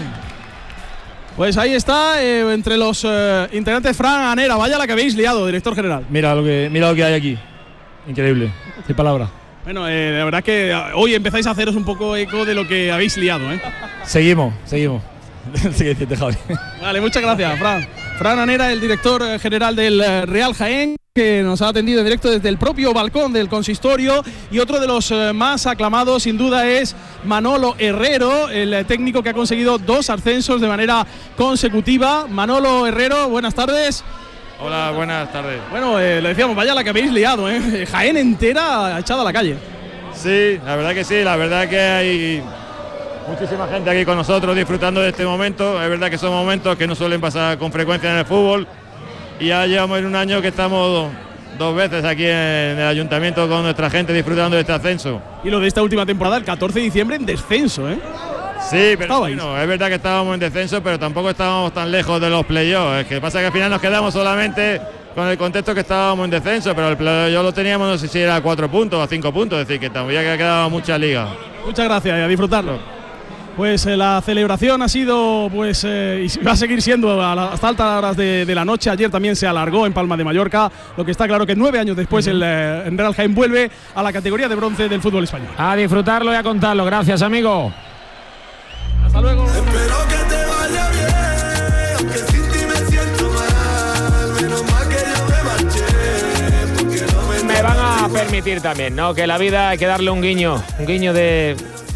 Pues ahí está, eh, entre los eh, integrantes, Fran Anera. Vaya la que habéis liado, director general. Mira lo que, mira lo que hay aquí. Increíble, sin palabras. Bueno, eh, la verdad es que hoy empezáis a haceros un poco eco de lo que habéis liado, ¿eh? Seguimos, seguimos. Sigue diciendo, Javi. Vale, muchas gracias, Fran. Fran Anera, el director general del Real Jaén, que nos ha atendido en directo desde el propio balcón del consistorio. Y otro de los más aclamados, sin duda, es Manolo Herrero, el técnico que ha conseguido dos ascensos de manera consecutiva. Manolo Herrero, buenas tardes. Hola, buenas tardes. Bueno, eh, le decíamos, vaya la que habéis liado, ¿eh? Jaén entera echada a la calle. Sí, la verdad que sí, la verdad que hay muchísima gente aquí con nosotros disfrutando de este momento. Es verdad que son momentos que no suelen pasar con frecuencia en el fútbol. Y ya llevamos en un año que estamos dos veces aquí en el ayuntamiento con nuestra gente disfrutando de este ascenso. Y lo de esta última temporada, el catorce de diciembre, en descenso, ¿eh? Sí, pero bueno, es verdad que estábamos en descenso, pero tampoco estábamos tan lejos de los playoffs. Es que pasa que al final nos quedamos solamente con el contexto que estábamos en descenso, pero el playoff lo teníamos, no sé si era a cuatro puntos o a cinco puntos, es decir, que todavía quedaba mucha liga. Muchas gracias y a disfrutarlo. Pues eh, la celebración ha sido, pues, eh, y va a seguir siendo a la, hasta altas horas de, de la noche. Ayer también se alargó en Palma de Mallorca, lo que está claro que nueve años después uh-huh. el eh, Real Jaén vuelve a la categoría de bronce del fútbol español. A disfrutarlo y a contarlo. Gracias, amigo. Hasta luego. Espero que te vaya bien, aunque sin ti me siento mal, menos mal que yo me marché, porque no me... Me van a permitir también, ¿no? Que la vida hay que darle un guiño, un guiño de,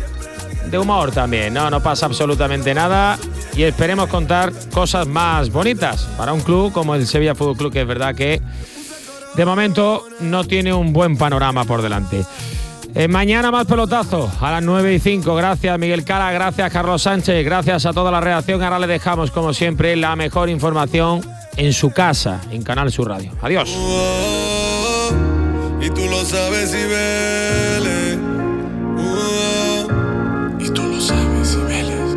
de humor también, ¿no? No pasa absolutamente nada y esperemos contar cosas más bonitas para un club como el Sevilla Fútbol Club, que es verdad que de momento no tiene un buen panorama por delante. Eh, mañana más pelotazo a las nueve y cinco. Gracias Miguel Cala, gracias Carlos Sánchez, gracias a toda la redacción. Ahora le dejamos como siempre la mejor información en su casa, en Canal Sur Radio. Adiós. Oh, y tú lo sabes, Cibeles. Oh, y tú lo sabes, Cibeles.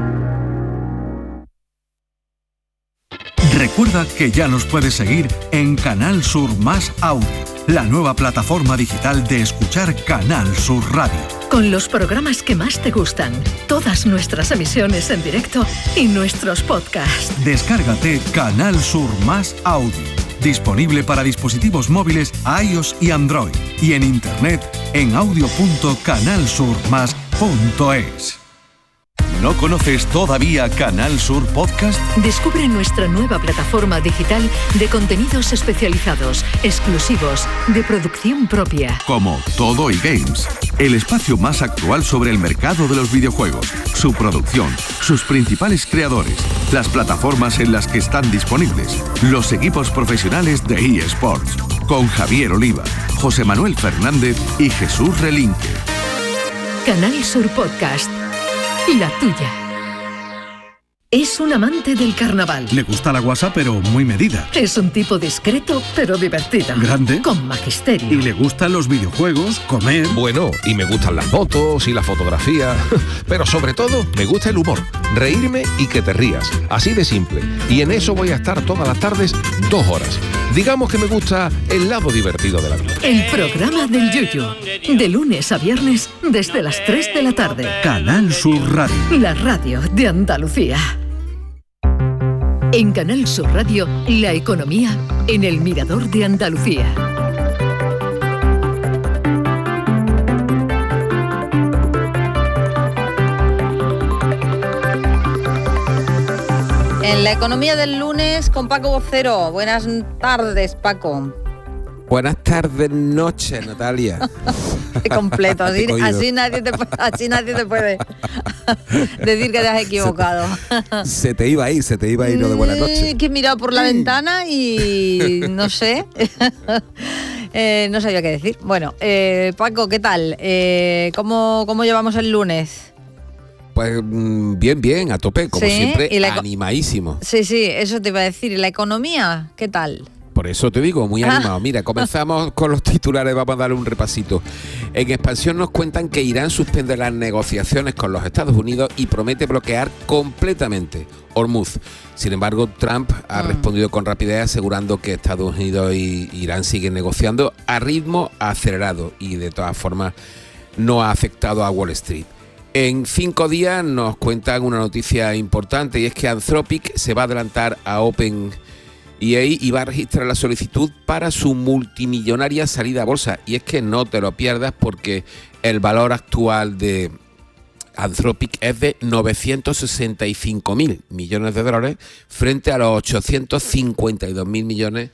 Recuerda que ya nos puedes seguir en Canal Sur Más Audio, la nueva plataforma digital de escuchar Canal Sur Radio. Con los programas que más te gustan, todas nuestras emisiones en directo y nuestros podcasts. Descárgate Canal Sur Más Audio, disponible para dispositivos móviles iOS y Android, y en internet en audio punto canal sur más punto es. ¿No conoces todavía Canal Sur Podcast? Descubre nuestra nueva plataforma digital de contenidos especializados, exclusivos, de producción propia. Como Todo y Games, el espacio más actual sobre el mercado de los videojuegos, su producción, sus principales creadores, las plataformas en las que están disponibles, los equipos profesionales de eSports, con Javier Oliva, José Manuel Fernández y Jesús Relinque. Canal Sur Podcast. La tuya. Es un amante del carnaval. Le gusta la guasa, pero muy medida. Es un tipo discreto, pero divertido. Grande. Con magisterio. Y le gustan los videojuegos, comer. Bueno, y me gustan las fotos y la fotografía. Pero sobre todo, me gusta el humor. Reírme y que te rías. Así de simple. Y en eso voy a estar todas las tardes, dos horas. Digamos que me gusta el lado divertido de la vida. El programa del Yuyu. De lunes a viernes, desde las tres de la tarde. Canal Sur Radio. La radio de Andalucía. En Canal Sur Radio, la economía en el Mirador de Andalucía. En la economía del lunes con Paco Vocero. Buenas tardes, Paco. Buenas tardes, noches, Natalia. completo. Así, así, nadie, te, así nadie te puede decir que te has equivocado. Se te iba a ir, se te iba a ir lo de buenas noches. Que he mirado por la ventana y no sé. eh, no sabía qué decir. Bueno, eh, Paco, ¿qué tal? Eh, ¿cómo, ¿Cómo llevamos el lunes? Pues bien, bien, a tope, como ¿Sí? siempre, ¿Y la, animadísimo. Sí, sí, eso te iba a decir. ¿Y la economía? ¿Qué tal? Por eso te digo, muy animado. Mira, comenzamos con los titulares, vamos a darle un repasito. En Expansión nos cuentan que Irán suspende las negociaciones con los Estados Unidos y promete bloquear completamente Hormuz. Sin embargo, Trump ha mm. respondido con rapidez asegurando que Estados Unidos y Irán siguen negociando a ritmo acelerado y de todas formas no ha afectado a Wall Street. En cinco días nos cuentan una noticia importante y es que Anthropic se va a adelantar a OpenAI y va a registrar la solicitud para su multimillonaria salida a bolsa. Y es que no te lo pierdas porque el valor actual de Anthropic es de novecientos sesenta y cinco mil millones de dólares frente a los ochocientos cincuenta y dos mil millones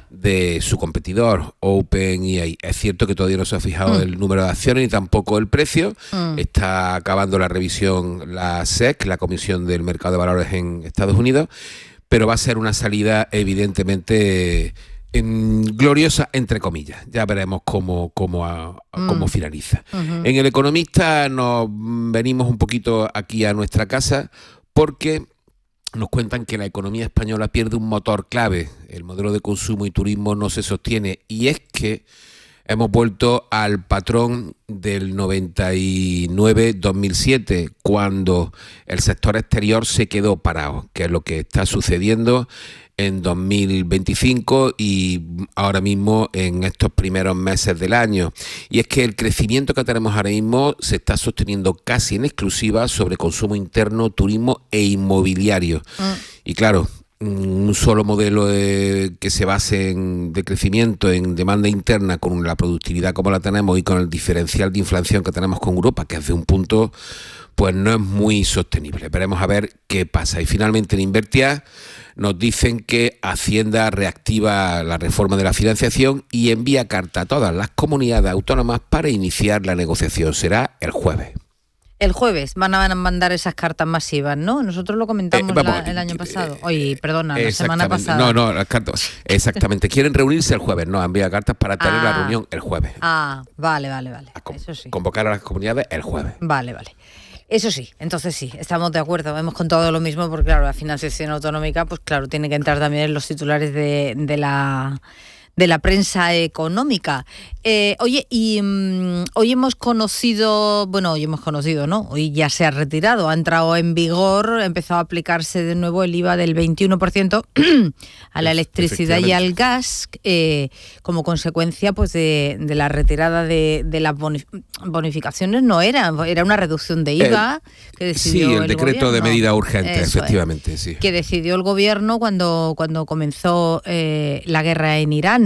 de su competidor OpenAI. Es cierto que todavía no se ha fijado mm. el número de acciones ni tampoco el precio. Mm. Está acabando la revisión la S E C, la Comisión del Mercado de Valores en Estados Unidos, pero va a ser una salida evidentemente en, gloriosa, entre comillas. Ya veremos cómo, cómo, a, mm. cómo finaliza. Uh-huh. En El Economista nos venimos un poquito aquí a nuestra casa porque nos cuentan que la economía española pierde un motor clave. El modelo de consumo y turismo no se sostiene. Y es que hemos vuelto al patrón del noventa y nueve dos mil siete, cuando el sector exterior se quedó parado, que es lo que está sucediendo en dos mil veinticinco y ahora mismo en estos primeros meses del año. Y es que el crecimiento que tenemos ahora mismo se está sosteniendo casi en exclusiva sobre consumo interno, turismo e inmobiliario. Mm. Y claro, un solo modelo de, que se base en, de crecimiento en demanda interna con la productividad como la tenemos y con el diferencial de inflación que tenemos con Europa, que es de un punto, pues no es muy sostenible. Veremos a ver qué pasa. Y finalmente en Invertia nos dicen que Hacienda reactiva la reforma de la financiación y envía carta a todas las comunidades autónomas para iniciar la negociación. Será el jueves. El jueves van a mandar esas cartas masivas, ¿no? Nosotros lo comentamos eh, vamos, la, el año pasado. Oye, perdona, la semana pasada. No, no, las cartas. Exactamente. Quieren reunirse el jueves. No, envía cartas para tener ah. la reunión el jueves. Ah, vale, vale, vale. Con, Eso sí. Convocar a las comunidades el jueves. Vale, vale. Eso sí, entonces sí, estamos de acuerdo, hemos contado lo mismo porque claro, la financiación autonómica, pues claro, tiene que entrar también en los titulares de, de la de la prensa económica. Eh, oye, y um, hoy hemos conocido, bueno, hoy hemos conocido, ¿no? Hoy ya se ha retirado, ha entrado en vigor, ha empezado a aplicarse de nuevo el I V A del veintiuno por ciento a la electricidad y al gas, eh, como consecuencia pues de, de la retirada de, de las bonificaciones. No era, era una reducción de I V A eh, que decidió Sí, el, el decreto gobierno. de medida urgente, Eso efectivamente, es, sí. Que decidió el gobierno cuando, cuando comenzó eh, la guerra en Irán.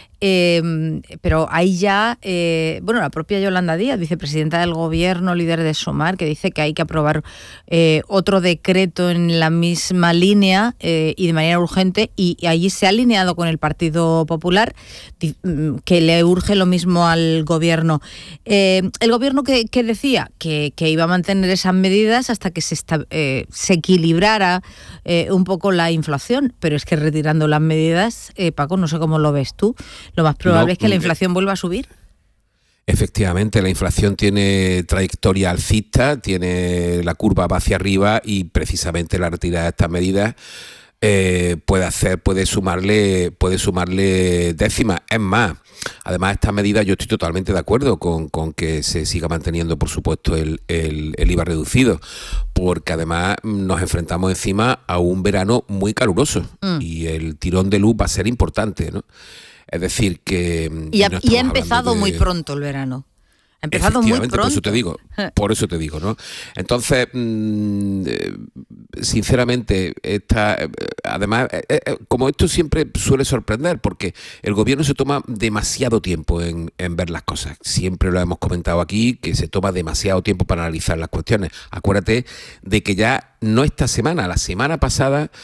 Eh, pero ahí ya, eh, bueno, la propia Yolanda Díaz, vicepresidenta del gobierno, líder de SOMAR, que dice que hay que aprobar eh, otro decreto en la misma línea eh, y de manera urgente, y, y allí se ha alineado con el Partido Popular, que le urge lo mismo al gobierno. Eh, el gobierno que, que decía que, que iba a mantener esas medidas hasta que se, esta, eh, se equilibrara eh, un poco la inflación, pero es que retirando las medidas, eh, Paco, no sé cómo lo ves tú, lo más probable no, es que la inflación vuelva a subir. Efectivamente, la inflación tiene trayectoria alcista, tiene la curva va hacia arriba y precisamente la retirada de estas medidas eh, puede hacer, puede sumarle, puede sumarle décimas. Es más, además estas medidas yo estoy totalmente de acuerdo con, con que se siga manteniendo, por supuesto, el, el, el I V A reducido, porque además nos enfrentamos encima a un verano muy caluroso mm. y el tirón de luz va a ser importante, ¿no? Es decir, que... Y ha, y ha empezado de... muy pronto el verano. Ha empezado muy pronto. Por eso te digo, por eso te digo, ¿no? Entonces, mmm, sinceramente, esta, además, eh, eh, como esto siempre suele sorprender, porque el gobierno se toma demasiado tiempo en, en ver las cosas. Siempre lo hemos comentado aquí, que se toma demasiado tiempo para analizar las cuestiones. Acuérdate de que ya no esta semana, la semana pasada,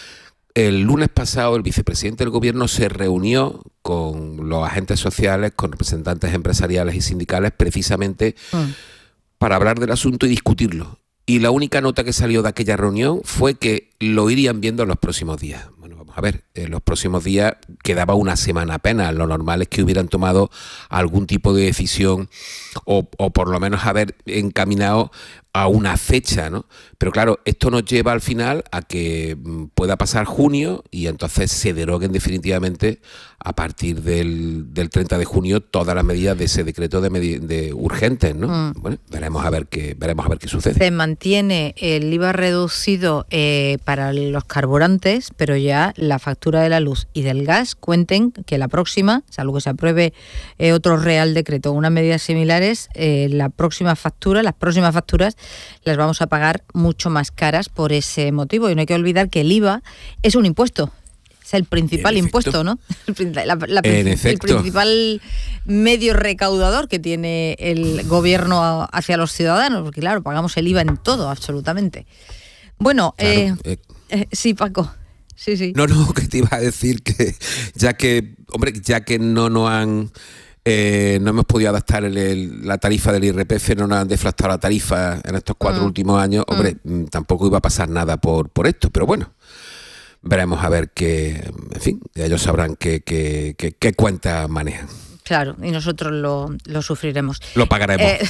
el lunes pasado el vicepresidente del gobierno se reunió con los agentes sociales, con representantes empresariales y sindicales, precisamente mm. para hablar del asunto y discutirlo. Y la única nota que salió de aquella reunión fue que lo irían viendo en los próximos días. Bueno, vamos a ver, en los próximos días quedaba una semana apenas. Lo normal es que hubieran tomado algún tipo de decisión o, o por lo menos haber encaminado a una fecha, ¿no? Pero claro, esto nos lleva al final a que pueda pasar junio y entonces se deroguen definitivamente a partir del, del treinta de junio todas las medidas de ese decreto de, medi- de urgentes, ¿no? Mm. Bueno, veremos a ver qué veremos a ver qué sucede. Se mantiene el I V A reducido eh, para los carburantes, pero ya la factura de la luz y del gas cuenten que la próxima, salvo que se apruebe eh, otro real decreto o unas medidas similares, eh, la próxima factura, las próximas facturas las vamos a pagar mucho más caras por ese motivo. Y no hay que olvidar que el I V A es un impuesto. Es el principal impuesto, ¿no? La, la, el efecto. principal medio recaudador que tiene el gobierno hacia los ciudadanos, porque claro, pagamos el I V A en todo, absolutamente. Bueno, claro, eh, eh, eh, sí, Paco. Sí, sí. No, no, que te iba a decir que ya que, hombre, ya que no nos han... Eh, no hemos podido adaptar el, el, la tarifa del I R P F, no nos han deflactado la tarifa en estos cuatro mm. últimos años, hombre, mm. tampoco iba a pasar nada por, por esto, pero bueno, veremos a ver qué, en fin, ellos sabrán qué, qué, qué, qué cuenta manejan. Claro, y nosotros lo, lo sufriremos. Lo pagaremos. Eh,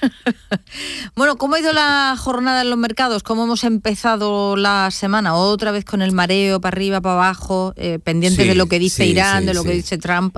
bueno, ¿cómo ha ido la jornada en los mercados? ¿Cómo hemos empezado la semana? ¿Otra vez con el mareo para arriba, para abajo, eh, pendientes sí, de lo que dice sí, Irán, sí, de lo sí. que dice Trump?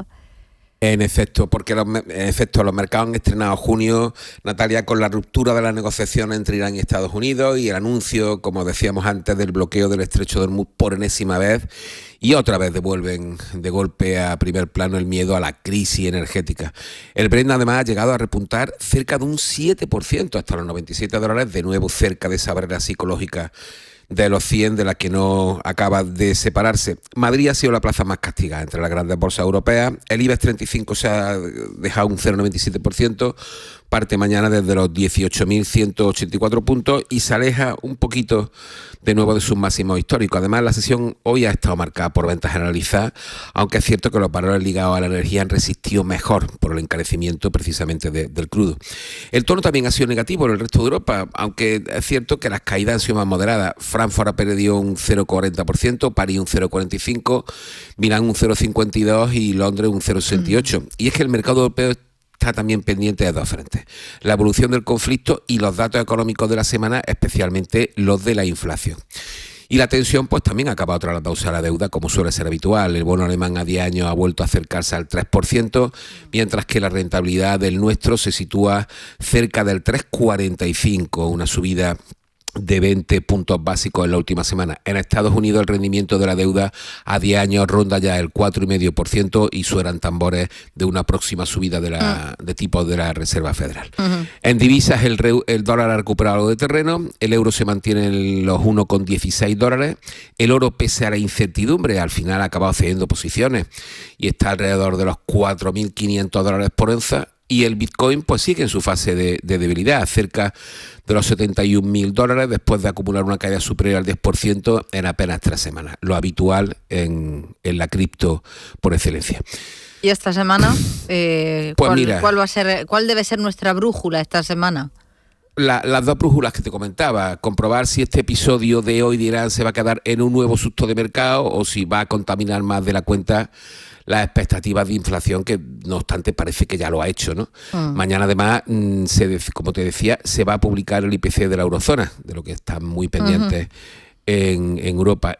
En efecto, porque los, en efecto los mercados han estrenado junio, Natalia, con la ruptura de las negociaciones entre Irán y Estados Unidos y el anuncio, como decíamos antes, del bloqueo del estrecho de Hormuz por enésima vez, y otra vez devuelven de golpe a primer plano el miedo a la crisis energética. El Brent además ha llegado a repuntar cerca de un siete por ciento hasta los noventa y siete dólares, de nuevo cerca de esa barrera psicológica de los cien, de la que no acaba de separarse. Madrid ha sido la plaza más castigada entre las grandes bolsas europeas. El IBEX treinta y cinco se ha dejado un cero coma noventa y siete por ciento, parte mañana desde los dieciocho mil ciento ochenta y cuatro puntos y se aleja un poquito de nuevo de sus máximos históricos. Además, la sesión hoy ha estado marcada por ventas generalizadas, aunque es cierto que los valores ligados a la energía han resistido mejor por el encarecimiento precisamente de, del crudo. El tono también ha sido negativo en el resto de Europa, aunque es cierto que las caídas han sido más moderadas. Frankfurt ha perdido un cero coma cuarenta por ciento, París un cero coma cuarenta y cinco por ciento, Milán un cero coma cincuenta y dos por ciento y Londres un cero coma sesenta y ocho por ciento. Y es que el mercado europeo está también pendiente de dos frentes: la evolución del conflicto y los datos económicos de la semana, especialmente los de la inflación. Y la tensión pues también acaba trasladándose a la deuda, como suele ser habitual. El bono alemán a diez años ha vuelto a acercarse al tres por ciento, mientras que la rentabilidad del nuestro se sitúa cerca del tres coma cuarenta y cinco por ciento, una subida de veinte puntos básicos en la última semana. En Estados Unidos el rendimiento de la deuda a diez años ronda ya el cuatro coma cinco por ciento y suenan tambores de una próxima subida de, la, uh. de tipo de la Reserva Federal. Uh-huh. En divisas el, re, el dólar ha recuperado algo de terreno, el euro se mantiene en los uno coma dieciséis dólares, el oro, pese a la incertidumbre, al final ha acabado cediendo posiciones y está alrededor de los cuatro mil quinientos dólares por onza. Y el Bitcoin pues sigue en su fase de, de debilidad, cerca de los setenta y un mil dólares, después de acumular una caída superior al diez por ciento en apenas tres semanas, lo habitual en, en la cripto por excelencia. ¿Y esta semana? Eh, pues ¿cuál, mira, ¿cuál va a ser, cuál debe ser nuestra brújula esta semana? La, las dos brújulas que te comentaba, comprobar si este episodio de hoy de Irán se va a quedar en un nuevo susto de mercado o si va a contaminar más de la cuenta las expectativas de inflación, que no obstante parece que ya lo ha hecho, ¿no? Mm. Mañana además, se, como te decía, se va a publicar el I P C de la eurozona, de lo que están muy pendientes uh-huh. en, en Europa,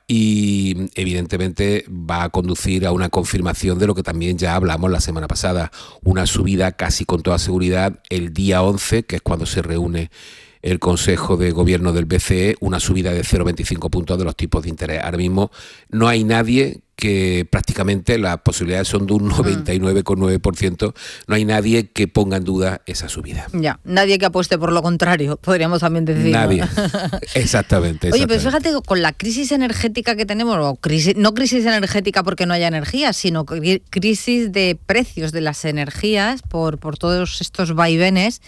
y evidentemente va a conducir a una confirmación de lo que también ya hablamos la semana pasada, una subida casi con toda seguridad el día once, que es cuando se reúne el Consejo de Gobierno del B C E, una subida de cero coma veinticinco puntos de los tipos de interés. Ahora mismo no hay nadie que, prácticamente las posibilidades son de un noventa y nueve coma nueve por ciento, no hay nadie que ponga en duda esa subida. Ya, nadie que apueste por lo contrario, podríamos también decir. Nadie, exactamente. Oye, pero fíjate, con la crisis energética que tenemos, o crisis, no crisis energética porque no haya energía, sino crisis de precios de las energías por, por todos estos vaivenes,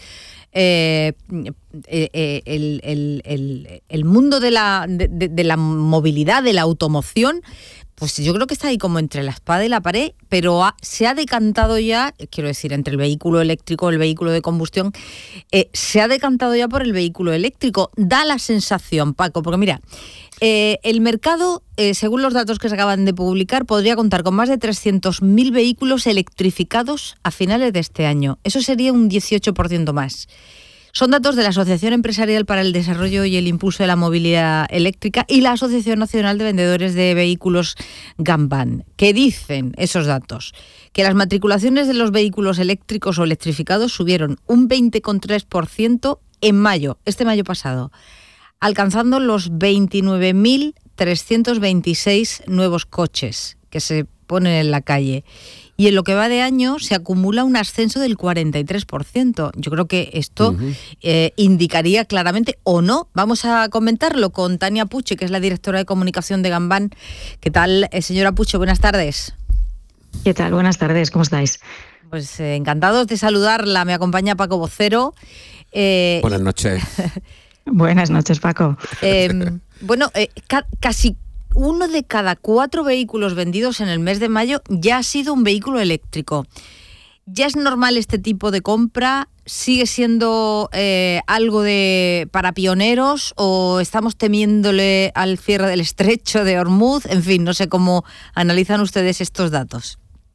eh, eh, el, el, el, el mundo de la, de, de, de la movilidad, de la automoción, pues yo creo que está ahí como entre la espada y la pared, pero ha, se ha decantado ya, quiero decir, entre el vehículo eléctrico y el vehículo de combustión, eh, se ha decantado ya por el vehículo eléctrico. Da la sensación, Paco, porque mira, eh, el mercado, eh, según los datos que se acaban de publicar, podría contar con más de trescientos mil vehículos electrificados a finales de este año. Eso sería un dieciocho por ciento más. Son datos de la Asociación Empresarial para el Desarrollo y el Impulso de la Movilidad Eléctrica y la Asociación Nacional de Vendedores de Vehículos Gamban, que dicen esos datos, que las matriculaciones de los vehículos eléctricos o electrificados subieron un veinte coma tres por ciento en mayo, este mayo pasado, alcanzando los veintinueve mil trescientos veintiséis nuevos coches que se ponen en la calle. Y en lo que va de año se acumula un ascenso del cuarenta y tres por ciento. Yo creo que esto uh-huh. eh, indicaría claramente, o no, vamos a comentarlo con Tania Puche, que es la directora de comunicación de Gamban. ¿Qué tal, eh, señora Puche? Buenas tardes. ¿Qué tal? Buenas tardes, ¿cómo estáis? Pues eh, encantados de saludarla. Me acompaña Paco Vocero. Eh, Buenas noches. Buenas noches, Paco. Eh, bueno, eh, ca- casi... Uno de cada cuatro vehículos vendidos en el mes de mayo ya ha sido un vehículo eléctrico. ¿Ya es normal este tipo de compra? ¿Sigue siendo eh, algo de para pioneros o estamos temiéndole al cierre del estrecho de Hormuz? En fin, no sé cómo analizan ustedes estos datos.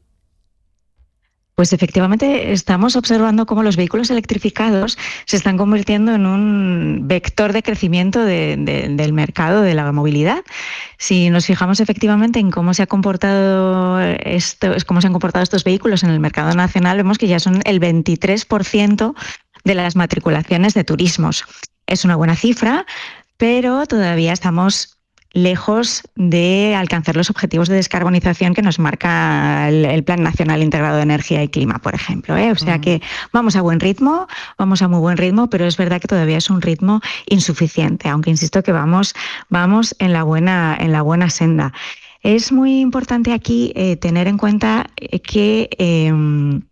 Pues efectivamente estamos observando cómo los vehículos electrificados se están convirtiendo en un vector de crecimiento de, de, del mercado de la movilidad. Si nos fijamos efectivamente en cómo se ha comportado esto, cómo se han comportado estos vehículos en el mercado nacional, vemos que ya son el veintitrés por ciento de las matriculaciones de turismos. Es una buena cifra, pero todavía estamos lejos de alcanzar los objetivos de descarbonización que nos marca el, el Plan Nacional Integrado de Energía y Clima, por ejemplo, ¿eh? O sea que vamos a buen ritmo, vamos a muy buen ritmo, pero es verdad que todavía es un ritmo insuficiente, aunque insisto que vamos, vamos en la buena, en la buena senda. Es muy importante aquí eh, tener en cuenta que eh, en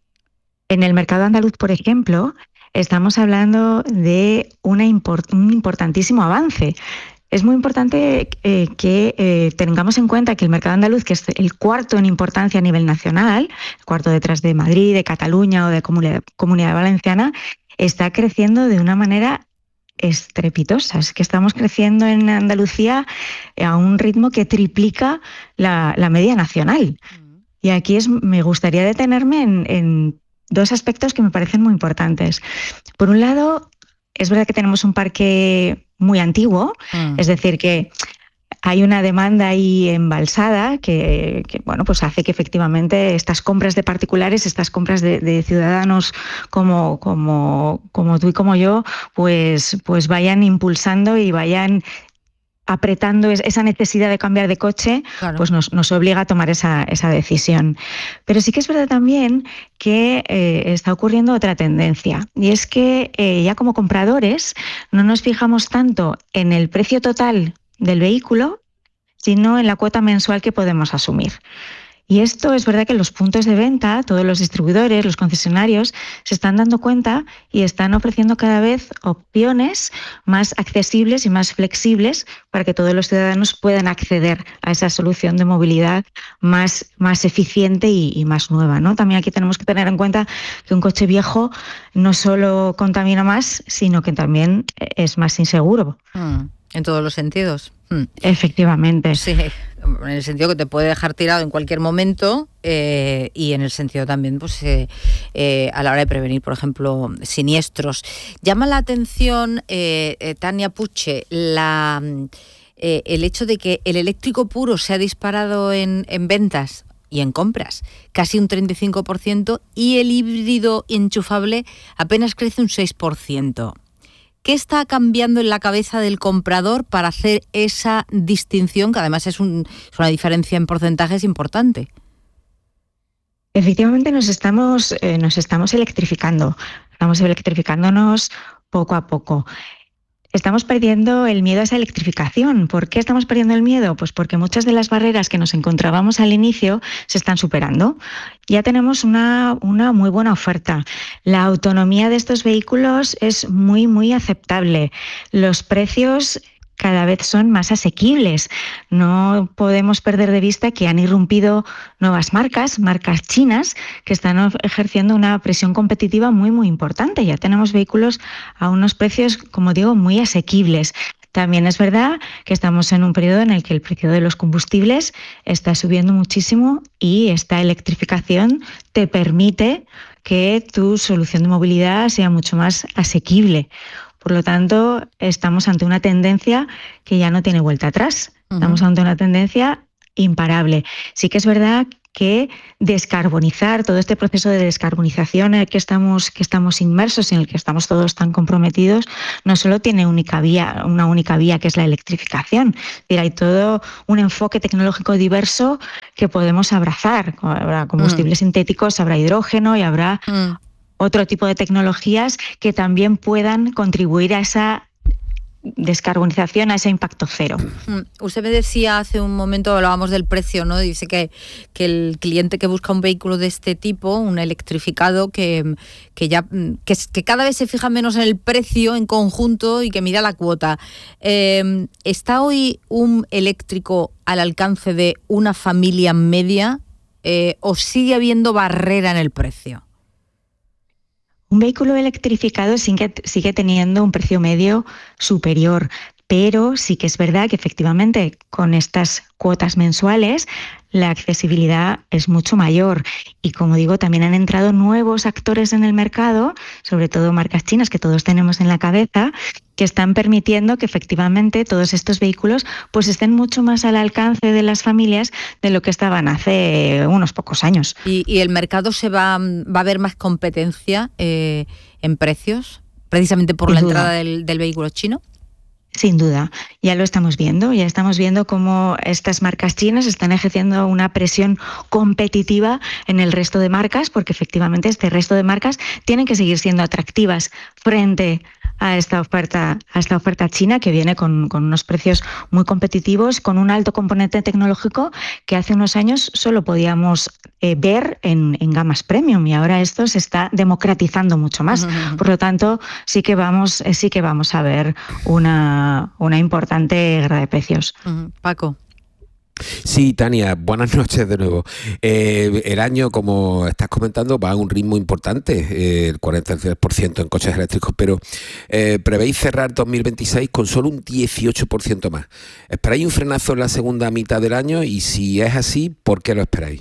el mercado andaluz, por ejemplo, estamos hablando de una import- un importantísimo avance. Es muy importante eh, que eh, tengamos en cuenta que el mercado andaluz, que es el cuarto en importancia a nivel nacional, el cuarto detrás de Madrid, de Cataluña o de Comunidad, Comunidad Valenciana, está creciendo de una manera estrepitosa. Es que estamos creciendo en Andalucía a un ritmo que triplica la, la media nacional. Y aquí es, me gustaría detenerme en, en dos aspectos que me parecen muy importantes. Por un lado, es verdad que tenemos un parque muy antiguo, mm. es decir, que hay una demanda ahí embalsada que, que bueno, pues hace que efectivamente estas compras de particulares, estas compras de, de ciudadanos como, como, como tú y como yo, pues, pues vayan impulsando y vayan apretando esa necesidad de cambiar de coche, claro. pues nos, nos obliga a tomar esa, esa decisión. Pero sí que es verdad también que eh, está ocurriendo otra tendencia, y es que eh, ya como compradores no nos fijamos tanto en el precio total del vehículo, sino en la cuota mensual que podemos asumir. Y esto es verdad que los puntos de venta, todos los distribuidores, los concesionarios, se están dando cuenta y están ofreciendo cada vez opciones más accesibles y más flexibles para que todos los ciudadanos puedan acceder a esa solución de movilidad más, más eficiente y, y más nueva, ¿no? También aquí tenemos que tener en cuenta que un coche viejo no solo contamina más, sino que también es más inseguro. Mm, en todos los sentidos. Mm. Efectivamente. Sí. En el sentido que te puede dejar tirado en cualquier momento eh, y en el sentido también pues eh, eh, a la hora de prevenir, por ejemplo, siniestros. Llama la atención, eh, eh, Tania Puche, la, eh, el hecho de que el eléctrico puro se ha disparado en, en ventas y en compras, casi un treinta y cinco por ciento, y el híbrido enchufable apenas crece un seis por ciento. ¿Qué está cambiando en la cabeza del comprador para hacer esa distinción, que además es, un, es una diferencia en porcentajes importante? Efectivamente nos estamos, eh, nos estamos electrificando, estamos electrificándonos poco a poco. Estamos perdiendo el miedo a esa electrificación. ¿Por qué estamos perdiendo el miedo? Pues porque muchas de las barreras que nos encontrábamos al inicio se están superando. Ya tenemos una, una muy buena oferta. La autonomía de estos vehículos es muy, muy aceptable. Los precios cada vez son más asequibles. No podemos perder de vista que han irrumpido nuevas marcas, marcas chinas, que están ejerciendo una presión competitiva muy, muy importante. Ya tenemos vehículos a unos precios, como digo, muy asequibles. También es verdad que estamos en un periodo en el que el precio de los combustibles está subiendo muchísimo y esta electrificación te permite que tu solución de movilidad sea mucho más asequible. Por lo tanto, estamos ante una tendencia que ya no tiene vuelta atrás. Uh-huh. Estamos ante una tendencia imparable. Sí que es verdad que descarbonizar, todo este proceso de descarbonización en el que estamos, que estamos inmersos, en el que estamos todos tan comprometidos, no solo tiene única vía, una única vía, que es la electrificación. Es decir, hay todo un enfoque tecnológico diverso que podemos abrazar. Habrá combustibles uh-huh. sintéticos, habrá hidrógeno y habrá uh-huh. otro tipo de tecnologías que también puedan contribuir a esa descarbonización, a ese impacto cero. Usted me decía hace un momento, hablábamos del precio, ¿no? Dice que, que el cliente que busca un vehículo de este tipo, un electrificado, que, que ya que, que cada vez se fija menos en el precio en conjunto y que mira la cuota. Eh, ¿Está hoy un eléctrico al alcance de una familia media eh, o sigue habiendo barrera en el precio? Un vehículo electrificado sigue, sigue teniendo un precio medio superior, pero sí que es verdad que efectivamente con estas cuotas mensuales la accesibilidad es mucho mayor. Y como digo, también han entrado nuevos actores en el mercado, sobre todo marcas chinas que todos tenemos en la cabeza, que están permitiendo que efectivamente todos estos vehículos pues estén mucho más al alcance de las familias de lo que estaban hace unos pocos años. ¿Y, y el mercado se va, va a haber más competencia eh, en precios, precisamente por Sin la duda. entrada del, del vehículo chino? Sin duda, ya lo estamos viendo, ya estamos viendo cómo estas marcas chinas están ejerciendo una presión competitiva en el resto de marcas, porque efectivamente este resto de marcas tienen que seguir siendo atractivas frente a esta oferta, a esta oferta china, que viene con, con unos precios muy competitivos, con un alto componente tecnológico que hace unos años solo podíamos eh, ver en, en gamas premium, y ahora esto se está democratizando mucho más. Uh-huh. Por lo tanto, sí que vamos, sí que vamos a ver una, una importante guerra de precios. Uh-huh. Paco. Sí, Tania, buenas noches de nuevo. Eh, el año, como estás comentando, va a un ritmo importante, eh, el cuarenta y tres por ciento en coches eléctricos, pero eh, prevéis cerrar dos mil veintiséis con solo un dieciocho por ciento más. ¿Esperáis un frenazo en la segunda mitad del año? Y si es así, ¿por qué lo esperáis?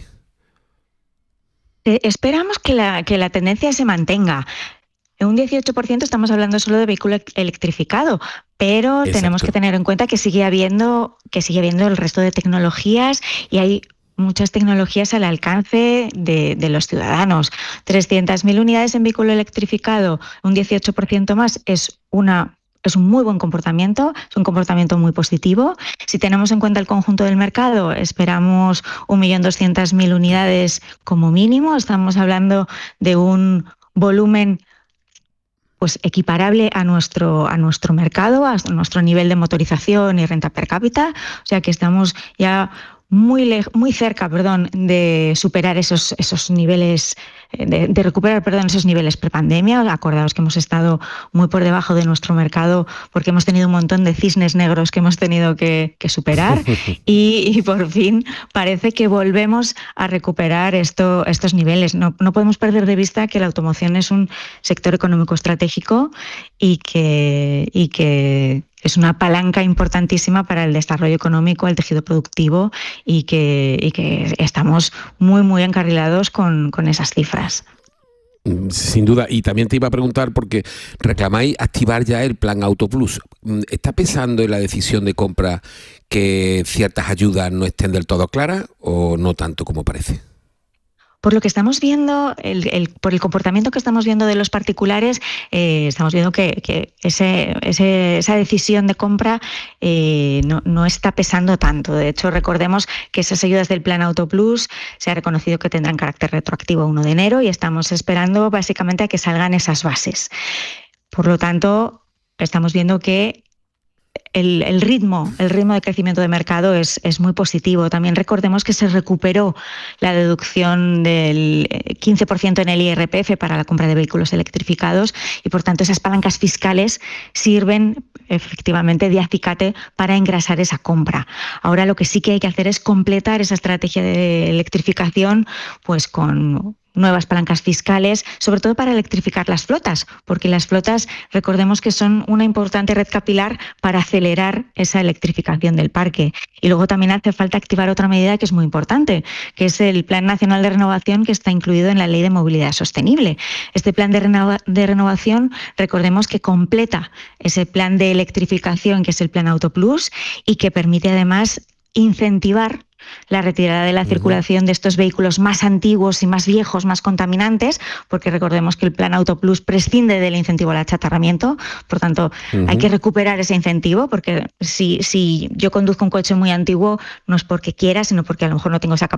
Eh, esperamos que la, que la tendencia se mantenga. En un dieciocho por ciento estamos hablando solo de vehículo electrificado, pero Exacto. tenemos que tener en cuenta que sigue habiendo, que sigue habiendo el resto de tecnologías, y hay muchas tecnologías al alcance de, de los ciudadanos. trescientas mil unidades en vehículo electrificado, un dieciocho por ciento más, es una Es un muy buen comportamiento, es un comportamiento muy positivo. Si tenemos en cuenta el conjunto del mercado, esperamos un millón doscientas mil unidades como mínimo. Estamos hablando de un volumen pues equiparable a nuestro, a nuestro mercado, a nuestro nivel de motorización y renta per cápita. O sea que estamos ya muy, le- muy cerca perdón, de superar esos, esos niveles, de, de recuperar perdón, esos niveles prepandemia. Acordaos que hemos estado muy por debajo de nuestro mercado porque hemos tenido un montón de cisnes negros que hemos tenido que, que superar y, y por fin parece que volvemos a recuperar esto, estos niveles. No, no podemos perder de vista que la automoción es un sector económico estratégico y que, y que es una palanca importantísima para el desarrollo económico, el tejido productivo, y que, y que estamos muy, muy encarrilados con, con esas cifras. Sin duda, y también te iba a preguntar porque reclamáis activar ya el plan Auto Plus. ¿Está pensando en la decisión de compra que ciertas ayudas no estén del todo claras o no tanto como parece? Por lo que estamos viendo, el, el, por el comportamiento que estamos viendo de los particulares, eh, estamos viendo que, que ese, ese, esa decisión de compra eh, no, no está pesando tanto. De hecho, recordemos que esas ayudas del Plan Auto Plus se ha reconocido que tendrán carácter retroactivo a uno de enero y estamos esperando básicamente a que salgan esas bases. Por lo tanto, estamos viendo que El, el ritmo, el ritmo de crecimiento de mercado es, es muy positivo. También recordemos que se recuperó la deducción del quince por ciento en el I R P F para la compra de vehículos electrificados y, por tanto, esas palancas fiscales sirven efectivamente de acicate para engrasar esa compra. Ahora lo que sí que hay que hacer es completar esa estrategia de electrificación pues con nuevas palancas fiscales, sobre todo para electrificar las flotas, porque las flotas, recordemos que son una importante red capilar para acelerar esa electrificación del parque. Y luego también hace falta activar otra medida que es muy importante, que es el Plan Nacional de Renovación, que está incluido en la Ley de Movilidad Sostenible. Este plan de, renova- de renovación, recordemos que completa ese plan de electrificación, que es el Plan Autoplus, y que permite además incentivar la retirada de la circulación de estos vehículos más antiguos y más viejos, más contaminantes, porque recordemos que el Plan Autoplus prescinde del incentivo al achatarramiento, por tanto, uh-huh. hay que recuperar ese incentivo, porque si, si yo conduzco un coche muy antiguo, no es porque quiera, sino porque a lo mejor no tengo esa capacidad